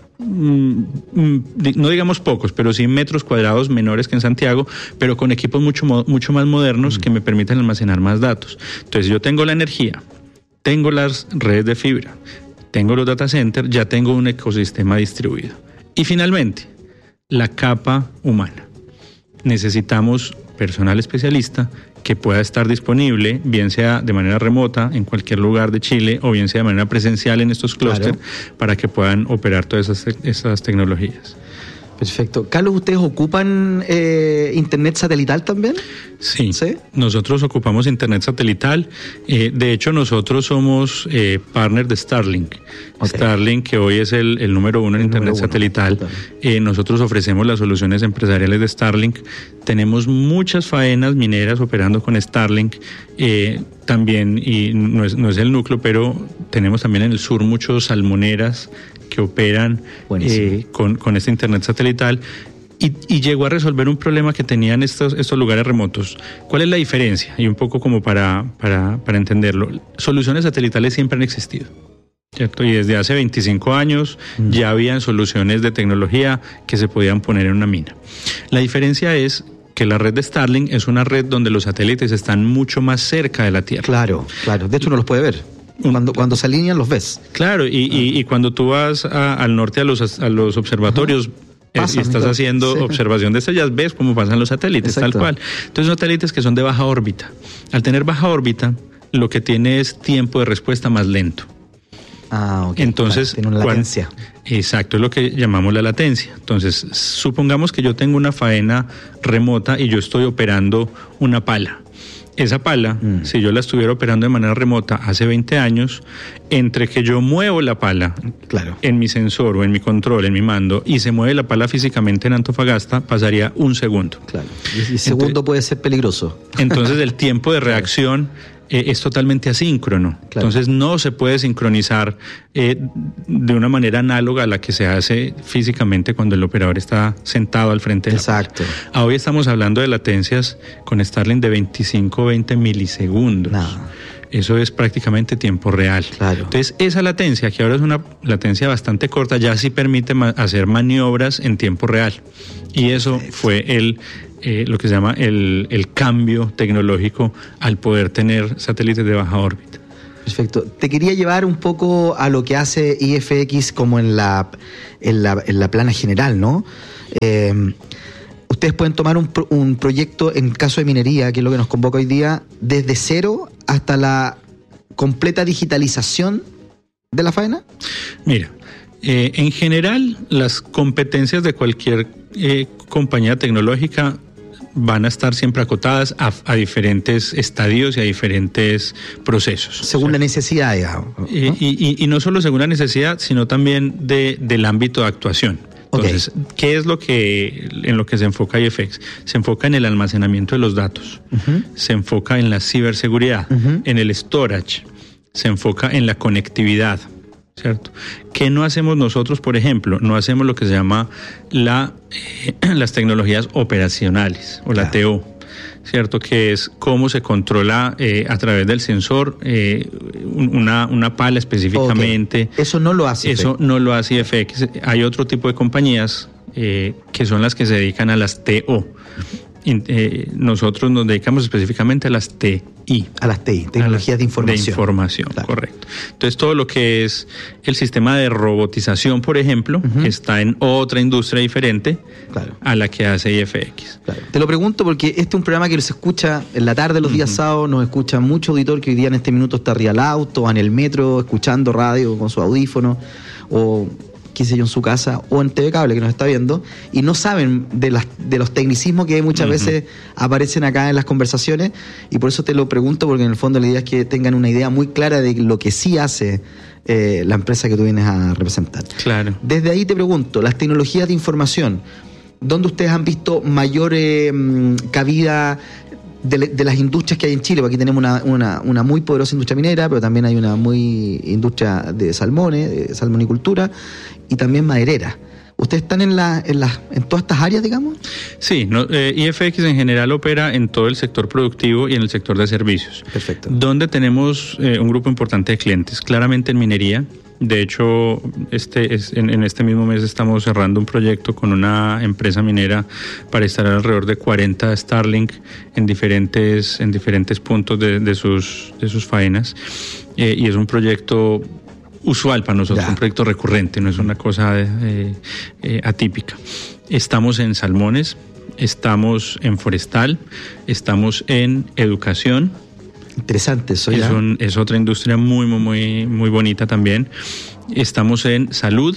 no digamos pocos, pero sí metros cuadrados menores que en Santiago, pero con equipos mucho, mucho más modernos mm. que me permiten almacenar más datos. Entonces yo tengo la energía, tengo las redes de fibra, tengo los data centers, ya tengo un ecosistema distribuido. Y finalmente, la capa humana. Necesitamos personal especialista que pueda estar disponible, bien sea de manera remota en cualquier lugar de Chile o bien sea de manera presencial en estos clústeres, claro. Para que puedan operar todas esas, esas tecnologías. Perfecto. Carlos, ¿ustedes ocupan eh, internet satelital también? Sí, sí, nosotros ocupamos internet satelital. Eh, de hecho, nosotros somos eh, partner de Starlink. Okay. Starlink, que hoy es el, el número uno en el internet satelital. Eh, nosotros ofrecemos las soluciones empresariales de Starlink. Tenemos muchas faenas mineras operando con Starlink. Eh, también, y no es, no es el núcleo, pero tenemos también en el sur muchos salmoneras que operan eh, con, con este internet satelital y, y llegó a resolver un problema que tenían estos, estos lugares remotos. ¿Cuál es la diferencia? Y un poco como para, para, para entenderlo. Soluciones satelitales siempre han existido, ¿cierto? Y desde hace veinticinco años mm. ya habían soluciones de tecnología que se podían poner en una mina. La diferencia es que la red de Starlink es una red donde los satélites están mucho más cerca de la Tierra. Claro, claro. De hecho, uno los puede ver. Cuando, cuando se alinean los ves. Claro, y, ah. y, y cuando tú vas a, al norte a los, a los observatorios Pasan, y estás haciendo sí. observación de estrellas, ves cómo pasan los satélites, Exacto. tal cual. Entonces, satélites que son de baja órbita. Al tener baja órbita, lo que tiene es tiempo de respuesta más lento. Ah, ok. Entonces, claro, tiene una latencia. Cuando, exacto, es lo que llamamos la latencia. Entonces, supongamos que yo tengo una faena remota y yo estoy operando una pala. Esa pala, mm. si yo la estuviera operando de manera remota hace veinte años, entre que yo muevo la pala claro. en mi sensor o en mi control, en mi mando, y se mueve la pala físicamente en Antofagasta, pasaría un segundo. Claro. Y el segundo entonces, puede ser peligroso. Entonces el tiempo de reacción eh, es totalmente asíncrono. Claro. Entonces no se puede sincronizar eh, de una manera análoga a la que se hace físicamente cuando el operador está sentado al frente de la Exacto. pantalla. Hoy estamos hablando de latencias con Starlink de veinticinco a veinte milisegundos. No. Eso es prácticamente tiempo real. Claro. Entonces, esa latencia, que ahora es una latencia bastante corta, ya sí permite ma- hacer maniobras en tiempo real. Y eso Perfecto. fue el eh, lo que se llama el, el cambio tecnológico al poder tener satélites de baja órbita. Perfecto. Te quería llevar un poco a lo que hace I F X como en la, en la, en la plana general, ¿no? Eh, ustedes pueden tomar un, un proyecto, en caso de minería, que es lo que nos convoca hoy día, desde cero hasta la completa digitalización de la faena. Mira, eh, en general, las competencias de cualquier eh, compañía tecnológica van a estar siempre acotadas a, a diferentes estadios y a diferentes procesos. Según o sea, la necesidad, digamos, ¿no? Y, y, y no solo según la necesidad, sino también de, del ámbito de actuación. Entonces, okay. ¿qué es lo que en lo que se enfoca I F X? Se enfoca en el almacenamiento de los datos, uh-huh. se enfoca en la ciberseguridad, uh-huh. en el storage, se enfoca en la conectividad, ¿cierto? ¿Qué no hacemos nosotros, por ejemplo? No hacemos lo que se llama la, eh, las tecnologías operacionales o la claro. T O, ¿cierto? Que es cómo se controla eh, a través del sensor eh, una, una pala específicamente. Okay. Eso no lo hace Eso no lo hace I F X. Hay otro tipo de compañías eh, que son las que se dedican a las T O. Y, eh, nosotros nos dedicamos específicamente a las T I. A las T I, tecnologías de información. De información, claro. Correcto. Entonces todo lo que es el sistema de robotización, por ejemplo, uh-huh. está en otra industria diferente claro. a la que hace I F X. Claro. Te lo pregunto porque este es un programa que se escucha en la tarde, los días uh-huh. sábados, nos escucha mucho auditor que hoy día en este minuto está arriba al auto, en el metro, escuchando radio con su audífono, o qué sé yo, en su casa, o en T V Cable que nos está viendo, y no saben de, las, de los tecnicismos que muchas uh-huh. veces aparecen acá en las conversaciones, y por eso te lo pregunto, porque en el fondo la idea es que tengan una idea muy clara de lo que sí hace eh, la empresa que tú vienes a representar. Claro. Desde ahí te pregunto, las tecnologías de información, ¿dónde ustedes han visto mayor eh, cabida de, de las industrias que hay en Chile? Porque aquí tenemos una, una, una muy poderosa industria minera, pero también hay una muy industria de salmones, de salmonicultura, y también maderera. ¿Ustedes están en la, en la, en todas estas áreas, digamos? Sí, no, eh, I F X en general opera en todo el sector productivo y en el sector de servicios. Perfecto. Donde tenemos eh, un grupo importante de clientes, claramente en minería. De hecho, este es, en, en este mismo mes estamos cerrando un proyecto con una empresa minera para instalar alrededor de cuarenta Starlink en diferentes, en diferentes puntos de, de, sus, de sus faenas. Eh, y es un proyecto usual para nosotros, ya. Un proyecto recurrente, no es una cosa eh, eh, atípica. Estamos en salmones, estamos en forestal, estamos en educación. Interesante, eso ya. Es, un, es otra industria muy, muy, muy, muy bonita también. Estamos en salud,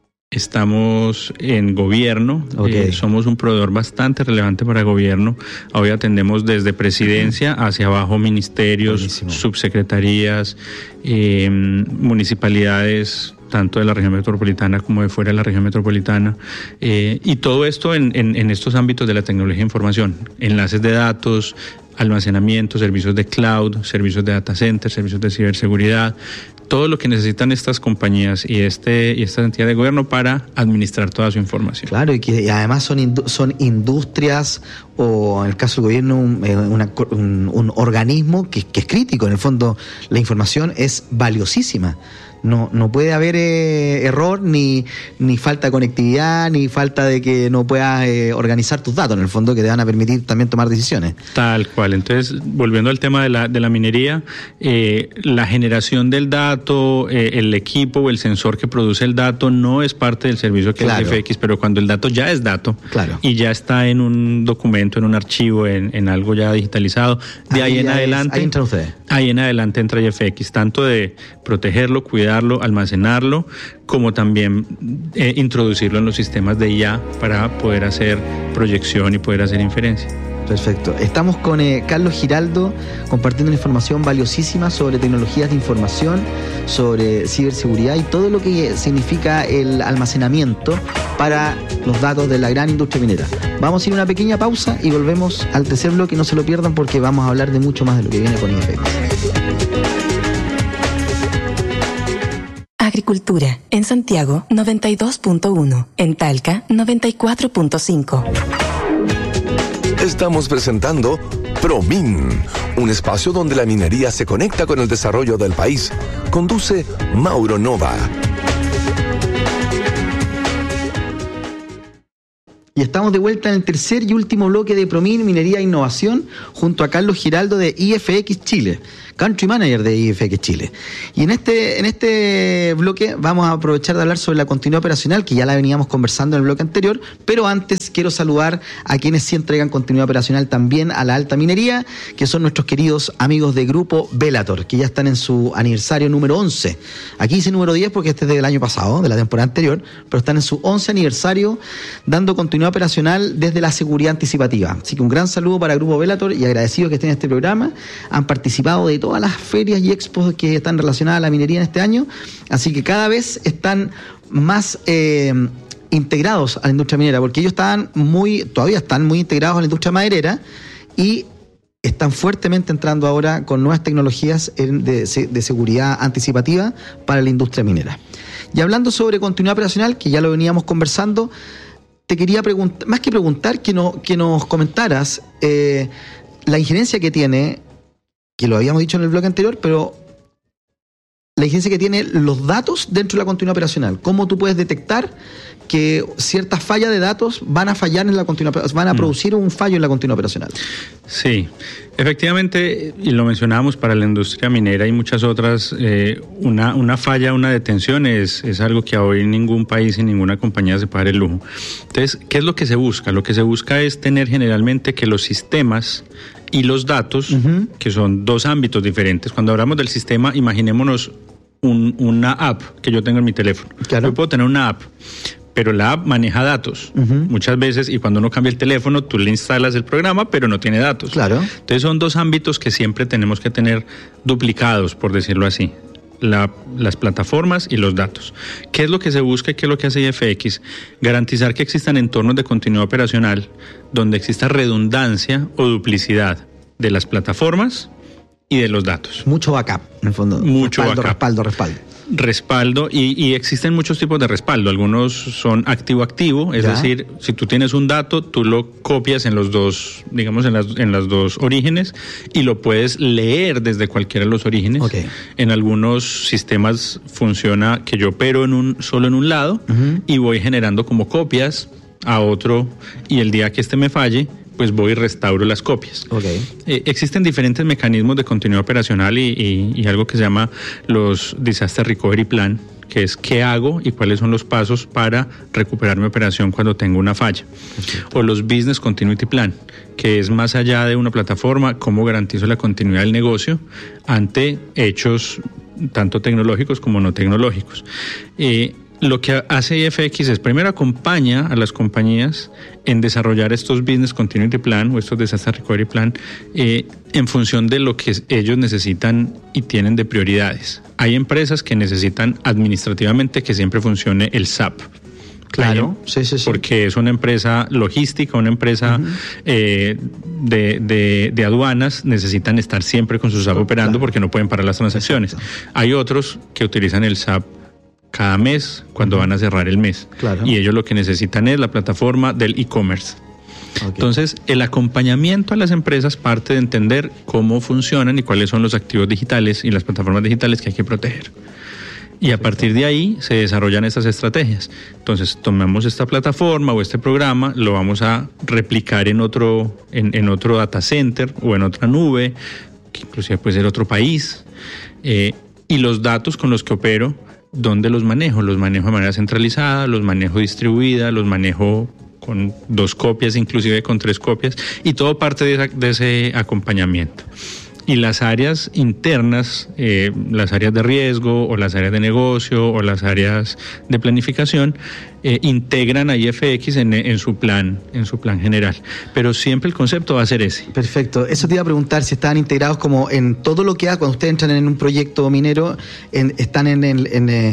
estamos en gobierno, okay. eh, somos un proveedor bastante relevante para gobierno. Hoy atendemos desde presidencia hacia abajo ministerios, buenísimo. Subsecretarías, eh, municipalidades, tanto de la región metropolitana como de fuera de la región metropolitana, eh, y todo esto en, en, en estos ámbitos de la tecnología de información, enlaces de datos, almacenamiento, servicios de cloud, servicios de data center, servicios de ciberseguridad, todo lo que necesitan estas compañías y este y esta entidad de gobierno para administrar toda su información. Claro, y que y además son indu- son industrias, o en el caso del gobierno un, una, un, un organismo que, que es crítico. En el fondo la información es valiosísima. No, no puede haber eh, error, ni, ni falta de conectividad, ni falta de que no puedas eh, organizar tus datos, en el fondo, que te van a permitir también tomar decisiones. Tal cual. Entonces, volviendo al tema de la, de la minería, eh, la generación del dato, eh, el equipo o el sensor que produce el dato no es parte del servicio que claro. es I F X, pero cuando el dato ya es dato claro. y ya está en un documento, en un archivo, en, en algo ya digitalizado, de ahí, ahí en adelante, es, ahí entra usted. Ahí en adelante entra I F X, tanto de protegerlo, cuidarlo, almacenarlo, como también eh, introducirlo en los sistemas de I A para poder hacer proyección y poder hacer inferencia. Perfecto. Estamos con eh, Carlos Giraldo compartiendo una información valiosísima sobre tecnologías de información, sobre ciberseguridad y todo lo que significa el almacenamiento para los datos de la gran industria minera. Vamos a ir a una pequeña pausa y volvemos al tercer bloque. No se lo pierdan porque vamos a hablar de mucho más de lo que viene con I F X. Agricultura. En Santiago, noventa y dos punto uno. En Talca, noventa y cuatro punto cinco. Estamos presentando ProMin, un espacio donde la minería se conecta con el desarrollo del país. Conduce Mauro Nova. Y estamos de vuelta en el tercer y último bloque de ProMin, Minería e Innovación, junto a Carlos Giraldo de I F X Chile, Country Manager de I F X Chile. Y en este, en este bloque vamos a aprovechar de hablar sobre la continuidad operacional, que ya la veníamos conversando en el bloque anterior, pero antes quiero saludar a quienes sí entregan continuidad operacional también a la alta minería, que son nuestros queridos amigos de Grupo Bellator, que ya están en su aniversario número once. Aquí dice número diez porque este es del año pasado, de la temporada anterior, pero están en su once aniversario dando continuidad operacional desde la seguridad anticipativa. Así que un gran saludo para Grupo Bellator y agradecido que estén en este programa. Han participado de todas las ferias y expos que están relacionadas a la minería en este año, así que cada vez están más eh, integrados a la industria minera, porque ellos estaban muy, todavía están muy integrados a la industria maderera y están fuertemente entrando ahora con nuevas tecnologías de, de seguridad anticipativa para la industria minera. Y hablando sobre continuidad operacional, que ya lo veníamos conversando, te quería preguntar, más que preguntar, que, no, que nos comentaras eh, la injerencia que tiene, que lo habíamos dicho en el bloque anterior, pero la injerencia que tiene los datos dentro de la continuidad operacional. ¿Cómo tú puedes detectar que ciertas fallas de datos van a fallar en la continuidad, van a producir un fallo en la continuidad operacional? Sí, efectivamente, y lo mencionábamos para la industria minera y muchas otras, eh, una, una falla, una detención es, es algo que hoy ningún país y ninguna compañía se puede dar el lujo. Entonces, ¿qué es lo que se busca? Lo que se busca es tener generalmente que los sistemas y los datos, uh-huh. que son dos ámbitos diferentes. Cuando hablamos del sistema, imaginémonos un, una app que yo tengo en mi teléfono. Claro. Yo puedo tener una app, pero la app maneja datos. Uh-huh. Muchas veces, y cuando uno cambia el teléfono, tú le instalas el programa, pero no tiene datos. Claro. Entonces son dos ámbitos que siempre tenemos que tener duplicados, por decirlo así. La, las plataformas y los datos. ¿Qué es lo que se busca y qué es lo que hace I F X? Garantizar que existan entornos de continuidad operacional donde exista redundancia o duplicidad de las plataformas y de los datos. Mucho backup, en el fondo. Mucho respaldo, backup. respaldo, respaldo. Respaldo y, y existen muchos tipos de respaldo. Algunos son activo-activo, es ¿Ya? decir, si tú tienes un dato, tú lo copias en los dos, digamos, en las, en las dos orígenes y lo puedes leer desde cualquiera de los orígenes. Okay. En algunos sistemas funciona que yo opero en un, solo en un lado uh-huh. y voy generando como copias a otro y el día que este me falle, pues voy y restauro las copias. Okay. Eh, existen diferentes mecanismos de continuidad operacional y, y, y algo que se llama los Disaster Recovery Plan, que es qué hago y cuáles son los pasos para recuperar mi operación cuando tengo una falla. Okay. O los Business Continuity Plan, que es más allá de una plataforma, cómo garantizo la continuidad del negocio ante hechos tanto tecnológicos como no tecnológicos. Eh, Lo que hace I F X es, primero, acompaña a las compañías en desarrollar estos Business Continuity Plan o estos Disaster Recovery Plan eh, en función de lo que ellos necesitan y tienen de prioridades. Hay empresas que necesitan administrativamente que siempre funcione el S A P. Claro, sí, sí, sí. Porque es una empresa logística, una empresa uh-huh. eh, de, de, de aduanas, necesitan estar siempre con su S A P oh, operando claro. porque no pueden parar las transacciones. Exacto. Hay otros que utilizan el S A P cada mes cuando van a cerrar el mes. Claro. Y ellos lo que necesitan es la plataforma del e-commerce. Okay. Entonces, el acompañamiento a las empresas parte de entender cómo funcionan y cuáles son los activos digitales y las plataformas digitales que hay que proteger. Y a partir de ahí se desarrollan estas estrategias. Entonces, tomamos esta plataforma o este programa, lo vamos a replicar en otro, en, en otro data center o en otra nube, que inclusive puede ser otro país, eh, y los datos con los que opero, ¿dónde los manejo? Los manejo de manera centralizada, los manejo distribuida, los manejo con dos copias, inclusive con tres copias, y todo parte de, esa, de ese acompañamiento. Y las áreas internas, eh, las áreas de riesgo o las áreas de negocio o las áreas de planificación, eh, integran a I F X en, en su plan, en su plan general. Pero siempre el concepto va a ser ese. Perfecto. Eso te iba a preguntar si estaban integrados como en todo lo que hace cuando ustedes entran en un proyecto minero, en, están en, en, en,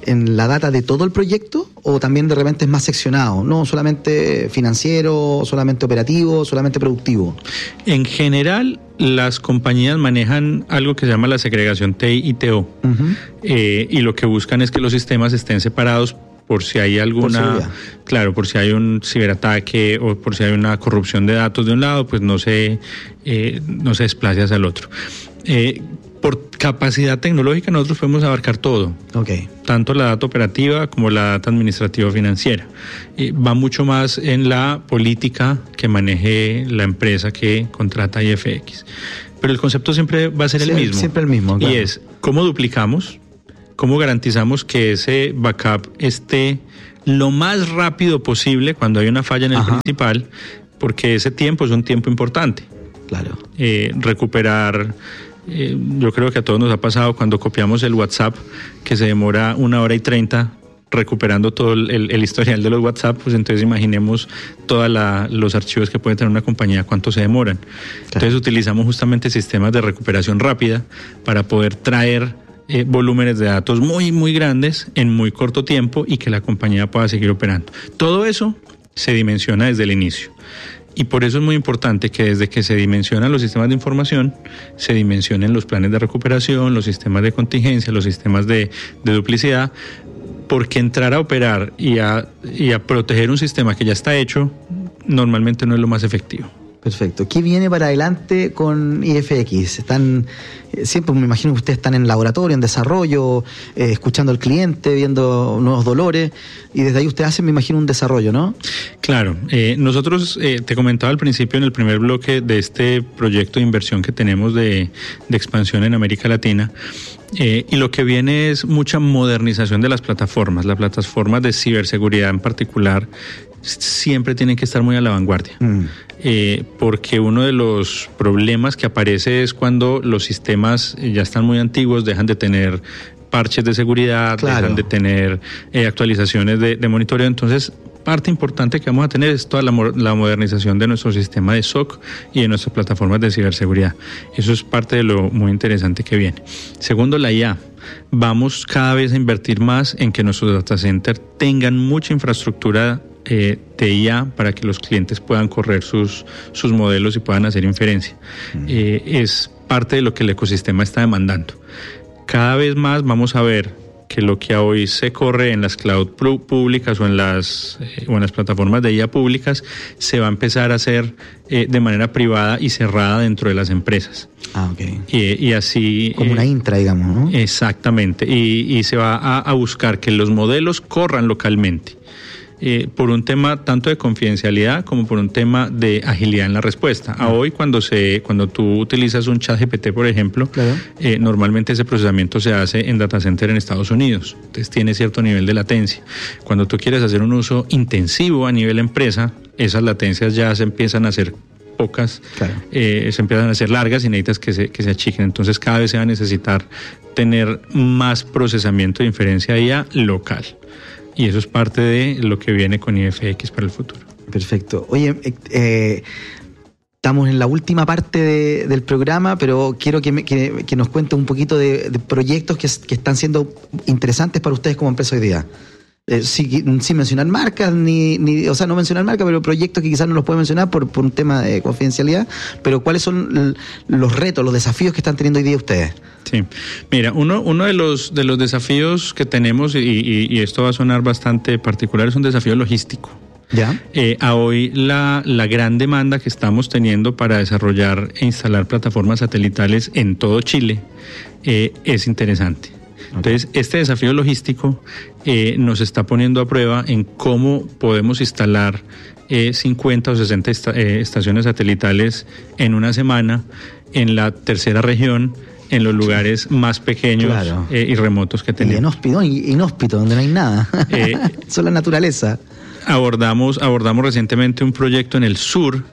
en la data de todo el proyecto o también de repente es más seccionado? No solamente financiero, solamente operativo, solamente productivo. En general, las compañías manejan algo que se llama la segregación T I y T O. Uh-huh. eh, y lo que buscan es que los sistemas estén separados por si hay alguna, claro, por si hay un ciberataque o por si hay una corrupción de datos de un lado, pues no se, eh, no se desplace hacia el otro. Eh, por capacidad tecnológica nosotros podemos abarcar todo, okay. Tanto la data operativa como la data administrativa financiera. Eh, va mucho más en la política que maneje la empresa que contrata I F X. Pero el concepto siempre va a ser sí, el mismo. Siempre el mismo, claro. Y es, ¿cómo duplicamos? ¿Cómo garantizamos que ese backup esté lo más rápido posible cuando hay una falla en el Ajá. principal? Porque ese tiempo es un tiempo importante. Claro. Eh, recuperar, eh, yo creo que a todos nos ha pasado cuando copiamos el WhatsApp, que se demora una hora y treinta recuperando todo el, el, el historial de los WhatsApp, pues entonces imaginemos todos los archivos que puede tener una compañía, cuánto se demoran. Claro. Entonces utilizamos justamente sistemas de recuperación rápida para poder traer Eh, volúmenes de datos muy muy grandes en muy corto tiempo y que la compañía pueda seguir operando. Todo eso se dimensiona desde el inicio y por eso es muy importante que desde que se dimensionan los sistemas de información se dimensionen los planes de recuperación, los sistemas de contingencia, los sistemas de, de duplicidad, porque entrar a operar y a, y a proteger un sistema que ya está hecho normalmente no es lo más efectivo. Perfecto. ¿Qué viene para adelante con I F X? Están, eh, siempre me imagino que ustedes están en laboratorio, en desarrollo, eh, escuchando al cliente, viendo nuevos dolores, y desde ahí ustedes hacen, me imagino, un desarrollo, ¿no? Claro. Eh, nosotros, eh, te comentaba al principio en el primer bloque de este proyecto de inversión que tenemos de, de expansión en América Latina, Eh, y lo que viene es mucha modernización de las plataformas. Las plataformas de ciberseguridad en particular siempre tienen que estar muy a la vanguardia. Mm. Eh, porque uno de los problemas que aparece es cuando los sistemas ya están muy antiguos, dejan de tener parches de seguridad, claro. dejan de tener eh, actualizaciones de, de monitoreo. Entonces, parte importante que vamos a tener es toda la, la modernización de nuestro sistema de S O C y de nuestras plataformas de ciberseguridad. Eso es parte de lo muy interesante que viene. Segundo, la I A. Vamos cada vez a invertir más en que nuestros data centers tengan mucha infraestructura eh, de I A para que los clientes puedan correr sus, sus modelos y puedan hacer inferencia. Mm. Eh, es parte de lo que el ecosistema está demandando. Cada vez más vamos a ver que lo que hoy se corre en las cloud públicas o en las eh, o en las plataformas de I A públicas se va a empezar a hacer eh, de manera privada y cerrada dentro de las empresas. Ah, okay. Y, y así como eh, una intra, digamos, ¿no? Exactamente. Y, y se va a, a buscar que los modelos corran localmente. Eh, por un tema tanto de confidencialidad como por un tema de agilidad en la respuesta. Ah. A hoy cuando se cuando tú utilizas un chat G P T, por ejemplo, claro. eh, normalmente ese procesamiento se hace en data center en Estados Unidos, entonces tiene cierto nivel de latencia. Cuando tú quieres hacer un uso intensivo a nivel empresa, esas latencias ya se empiezan a hacer pocas, claro. eh, se empiezan a hacer largas y necesitas que se, que se achiquen. Entonces cada vez se va a necesitar tener más procesamiento de inferencia I A local. Y eso es parte de lo que viene con I F X para el futuro. Perfecto. Oye, eh, estamos en la última parte de, del programa, pero quiero que, me, que, que nos cuente un poquito de, de proyectos que, que están siendo interesantes para ustedes como empresa hoy día. Eh, sin, sin mencionar marcas, ni, ni, o sea, no mencionar marcas, pero proyectos que quizás no los pueden mencionar por, por un tema de confidencialidad, pero ¿cuáles son los retos, los desafíos que están teniendo hoy día ustedes? Sí, mira, uno, uno de los de los desafíos que tenemos, y, y, y esto va a sonar bastante particular, es un desafío logístico. ¿Ya? Eh, a hoy la, la gran demanda que estamos teniendo para desarrollar e instalar plataformas satelitales en todo Chile eh, es interesante. Entonces, este desafío logístico eh, nos está poniendo a prueba en cómo podemos instalar eh, cincuenta o sesenta esta, eh, estaciones satelitales en una semana en la tercera región, en los lugares más pequeños, claro. eh, y remotos que tenemos. Y inhóspito, inhóspito donde no hay nada, eh, solo la naturaleza. Abordamos, abordamos recientemente un proyecto en el sur,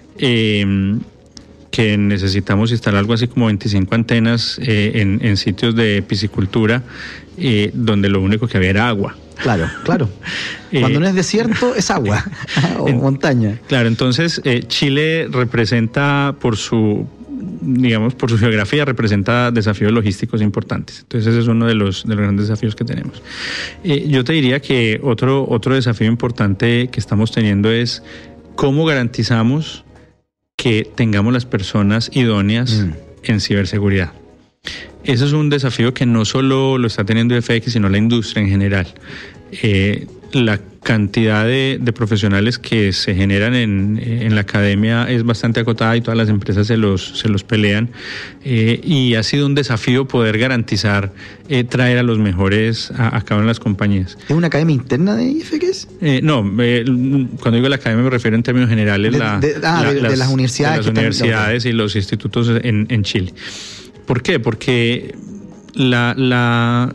eh, que necesitamos instalar algo así como veinticinco antenas eh, en, en sitios de piscicultura, eh, donde lo único que había era agua. Claro, claro. Cuando eh, no es desierto, es agua o en, montaña. Claro, entonces eh, Chile representa por su digamos, por su geografía representa desafíos logísticos importantes. Entonces ese es uno de los, de los grandes desafíos que tenemos. Eh, yo te diría que otro, otro desafío importante que estamos teniendo es cómo garantizamos que tengamos las personas idóneas mm. en ciberseguridad. Ese es un desafío que no solo lo está teniendo I F X, sino la industria en general. Eh, la cantidad de, de profesionales que se generan en, en la academia es bastante acotada y todas las empresas se los, se los pelean. Eh, y ha sido un desafío poder garantizar eh, traer a los mejores a, a cabo en las compañías. ¿Es una academia interna de I F X? Eh, no, eh, cuando digo la academia me refiero en términos generales de, la, de, ah, la, de, las, de las universidades, de las universidades están... y los institutos en, en Chile. ¿Por qué? Porque la, la,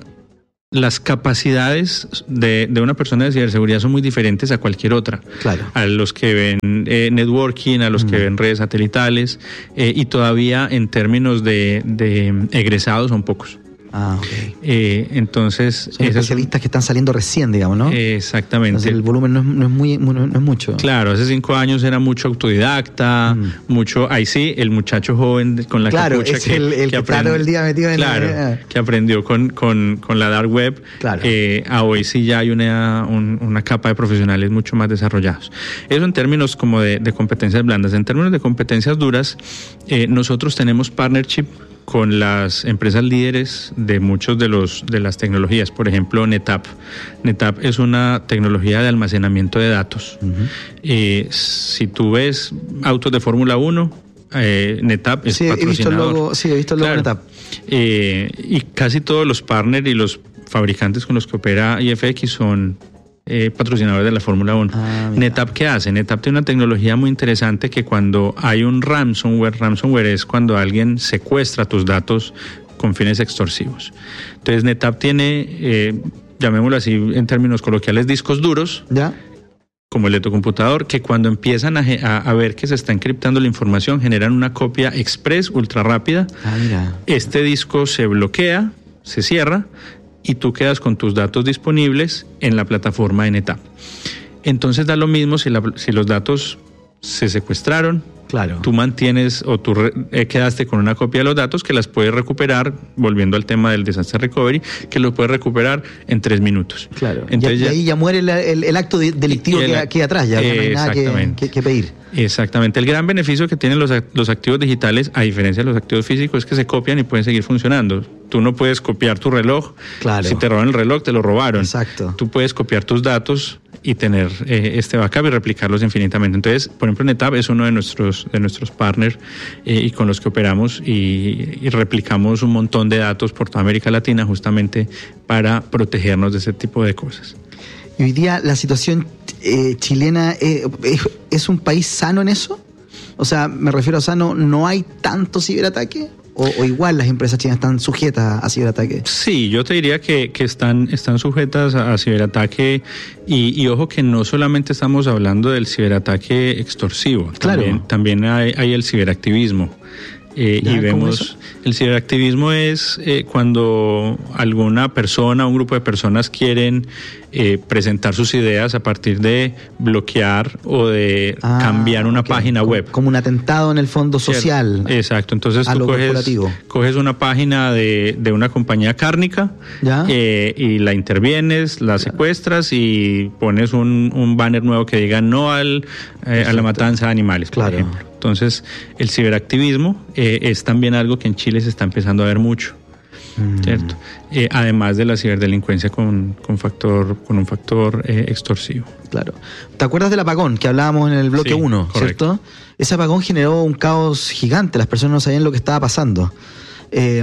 las capacidades de, de una persona de ciberseguridad son muy diferentes a cualquier otra. Claro. A los que ven eh, networking, a los mm. que ven redes satelitales, eh, y todavía en términos de, de egresados son pocos. Ah, ok. Eh, entonces... Son especialistas es, que están saliendo recién, digamos, ¿no? Exactamente. Entonces el volumen no es, no es muy no, no es mucho. Claro, hace cinco años era mucho autodidacta, mm. mucho... Ahí sí, el muchacho joven con la claro, capucha es que, el, el que, que aprend... todo el día metido en claro, el... que aprendió con, con, con la dark web. Claro. Eh, a hoy sí ya hay una, un, una capa de profesionales mucho más desarrollados. Eso en términos como de, de competencias blandas. En términos de competencias duras, eh, nosotros tenemos partnership con las empresas líderes de muchos de los de las tecnologías, por ejemplo NetApp. NetApp es una tecnología de almacenamiento de datos. Uh-huh. Eh, si tú ves autos de Fórmula uno, eh, NetApp es sí, patrocinador. He visto el logo, sí, he visto el logo claro. NetApp. Eh, y casi todos los partners y los fabricantes con los que opera I F X son Eh, patrocinadores de la Fórmula uno. Ah, NetApp, ¿qué hace? NetApp tiene una tecnología muy interesante que cuando hay un ransomware, ransomware es cuando alguien secuestra tus datos con fines extorsivos. Entonces NetApp tiene, eh, llamémoslo así en términos coloquiales, discos duros, ¿ya?, como el de tu computador, que cuando empiezan a, a, a ver que se está encriptando la información, generan una copia express, ultra rápida. Ah, mira. Este disco se bloquea, se cierra, y tú quedas con tus datos disponibles en la plataforma de NetApp. Entonces da lo mismo si, la, si los datos se secuestraron, claro, tú mantienes o tú re, eh, quedaste con una copia de los datos que las puedes recuperar, volviendo al tema del disaster recovery, que lo puedes recuperar en tres minutos. Claro. Entonces y, ya, y ahí ya muere el, el, el acto delictivo el, que, que hay atrás, ya, ya no hay nada que, que, que pedir. Exactamente. El gran beneficio que tienen los, los activos digitales, a diferencia de los activos físicos, es que se copian y pueden seguir funcionando. Tú no puedes copiar tu reloj. Claro. Si te roban el reloj, te lo robaron. Exacto. Tú puedes copiar tus datos y tener eh, este backup y replicarlos infinitamente. Entonces, por ejemplo, NetApp es uno de nuestros de nuestros partners eh, y con los que operamos y, y replicamos un montón de datos por toda América Latina justamente para protegernos de ese tipo de cosas. Y hoy día la situación eh, chilena eh, es, es un país sano en eso. O sea, me refiero a sano, ¿no hay tanto ciberataque? O, o igual las empresas chinas están sujetas a ciberataque. Sí, yo te diría que, que están, están sujetas a, a ciberataque y, y ojo que no solamente estamos hablando del ciberataque extorsivo, claro, también, también hay, hay el ciberactivismo. Eh, y vemos, el ciberactivismo es eh, cuando alguna persona, un grupo de personas quieren eh, presentar sus ideas a partir de bloquear o de ah, cambiar una okay. página como, web. Como un atentado en el fondo social. ¿Cierto? Exacto, entonces tú coges, coges una página de, de una compañía cárnica eh, y la intervienes, la secuestras y pones un, un banner nuevo que diga no al, eh, a la matanza de animales, claro, por ejemplo. Entonces, el ciberactivismo eh, es también algo que en Chile se está empezando a ver mucho, mm. ¿cierto? Eh, además de la ciberdelincuencia con, con, factor, con un factor eh, extorsivo. Claro. ¿Te acuerdas del apagón que hablábamos en el bloque uno, sí, cierto? Ese apagón generó un caos gigante, las personas no sabían lo que estaba pasando. Eh,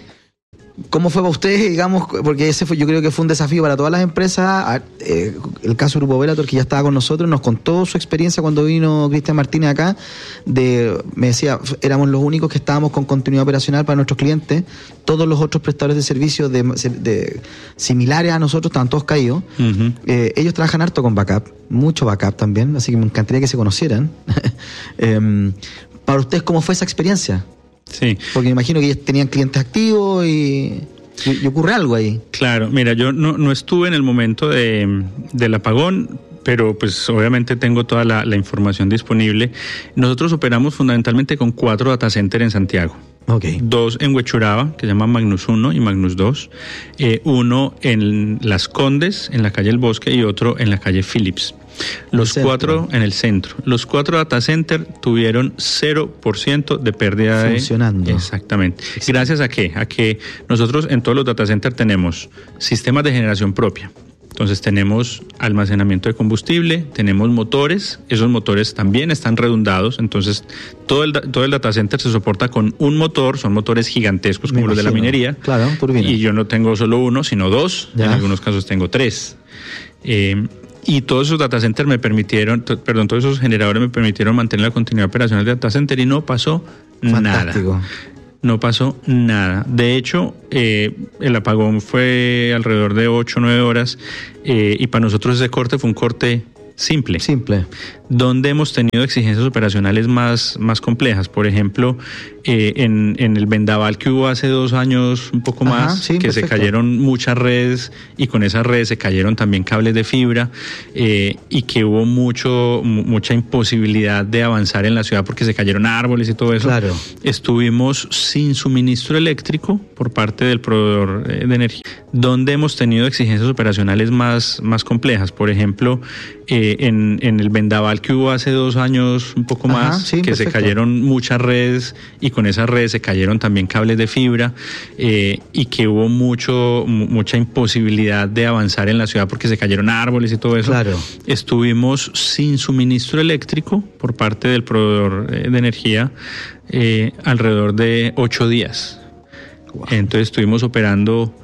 ¿Cómo fue para ustedes, digamos? Porque ese fue, yo creo que fue un desafío para todas las empresas. Eh, el caso Grupo Velator, que ya estaba con nosotros, nos contó su experiencia cuando vino Cristian Martínez acá. De, me decía, éramos los únicos que estábamos con continuidad operacional para nuestros clientes. Todos los otros prestadores de servicios de, de, similares a nosotros estaban todos caídos. Uh-huh. Eh, ellos trabajan harto con backup, mucho backup también, así que me encantaría que se conocieran. eh, para ustedes, ¿cómo fue esa experiencia? Sí. Porque me imagino que ellos tenían clientes activos y, y, y ocurre algo ahí. Claro, mira, yo no, no estuve en el momento de, del apagón, pero pues obviamente tengo toda la, la información disponible. Nosotros operamos fundamentalmente con cuatro data centers en Santiago. Okay. Dos en Huechuraba, que se llaman Magnus uno y Magnus dos, eh, uno en Las Condes, en la calle El Bosque, y otro en la calle Phillips. Los cuatro en el centro. Los cuatro data centers tuvieron cero por ciento de pérdida de... Funcionando. Exactamente. ¿Gracias a qué? A que nosotros en todos los data centers tenemos sistemas de generación propia. Entonces tenemos almacenamiento de combustible, tenemos motores, esos motores también están redundados, entonces todo el, todo el data center se soporta con un motor, son motores gigantescos como los de la minería. Claro, turbina. Y yo no tengo solo uno, sino dos, ya. En algunos casos tengo tres. Eh, y todos esos data centers me permitieron, t- perdón, todos esos generadores me permitieron mantener la continuidad operacional del data center y no pasó Fantástico. nada. No pasó nada. De hecho, eh, el apagón fue alrededor de ocho o nueve horas eh, y para nosotros ese corte fue un corte simple. Simple. Donde hemos tenido exigencias operacionales más, más complejas. Por ejemplo, eh, en, en el vendaval que hubo hace dos años, un poco Ajá, más, sí, que perfecto. se cayeron muchas redes y con esas redes se cayeron también cables de fibra eh, y que hubo mucho mu- mucha imposibilidad de avanzar en la ciudad porque se cayeron árboles y todo eso. Claro. Estuvimos sin suministro eléctrico por parte del proveedor eh, de energía, donde hemos tenido exigencias operacionales más, más complejas. Por ejemplo, eh, en, en el vendaval que hubo hace dos años, un poco Ajá, más, sí, que perfecto. se cayeron muchas redes y con esas redes se cayeron también cables de fibra eh, y que hubo mucho mu- mucha imposibilidad de avanzar en la ciudad porque se cayeron árboles y todo eso. Claro. Estuvimos sin suministro eléctrico por parte del proveedor eh, de energía eh, alrededor de ocho días. Entonces estuvimos operando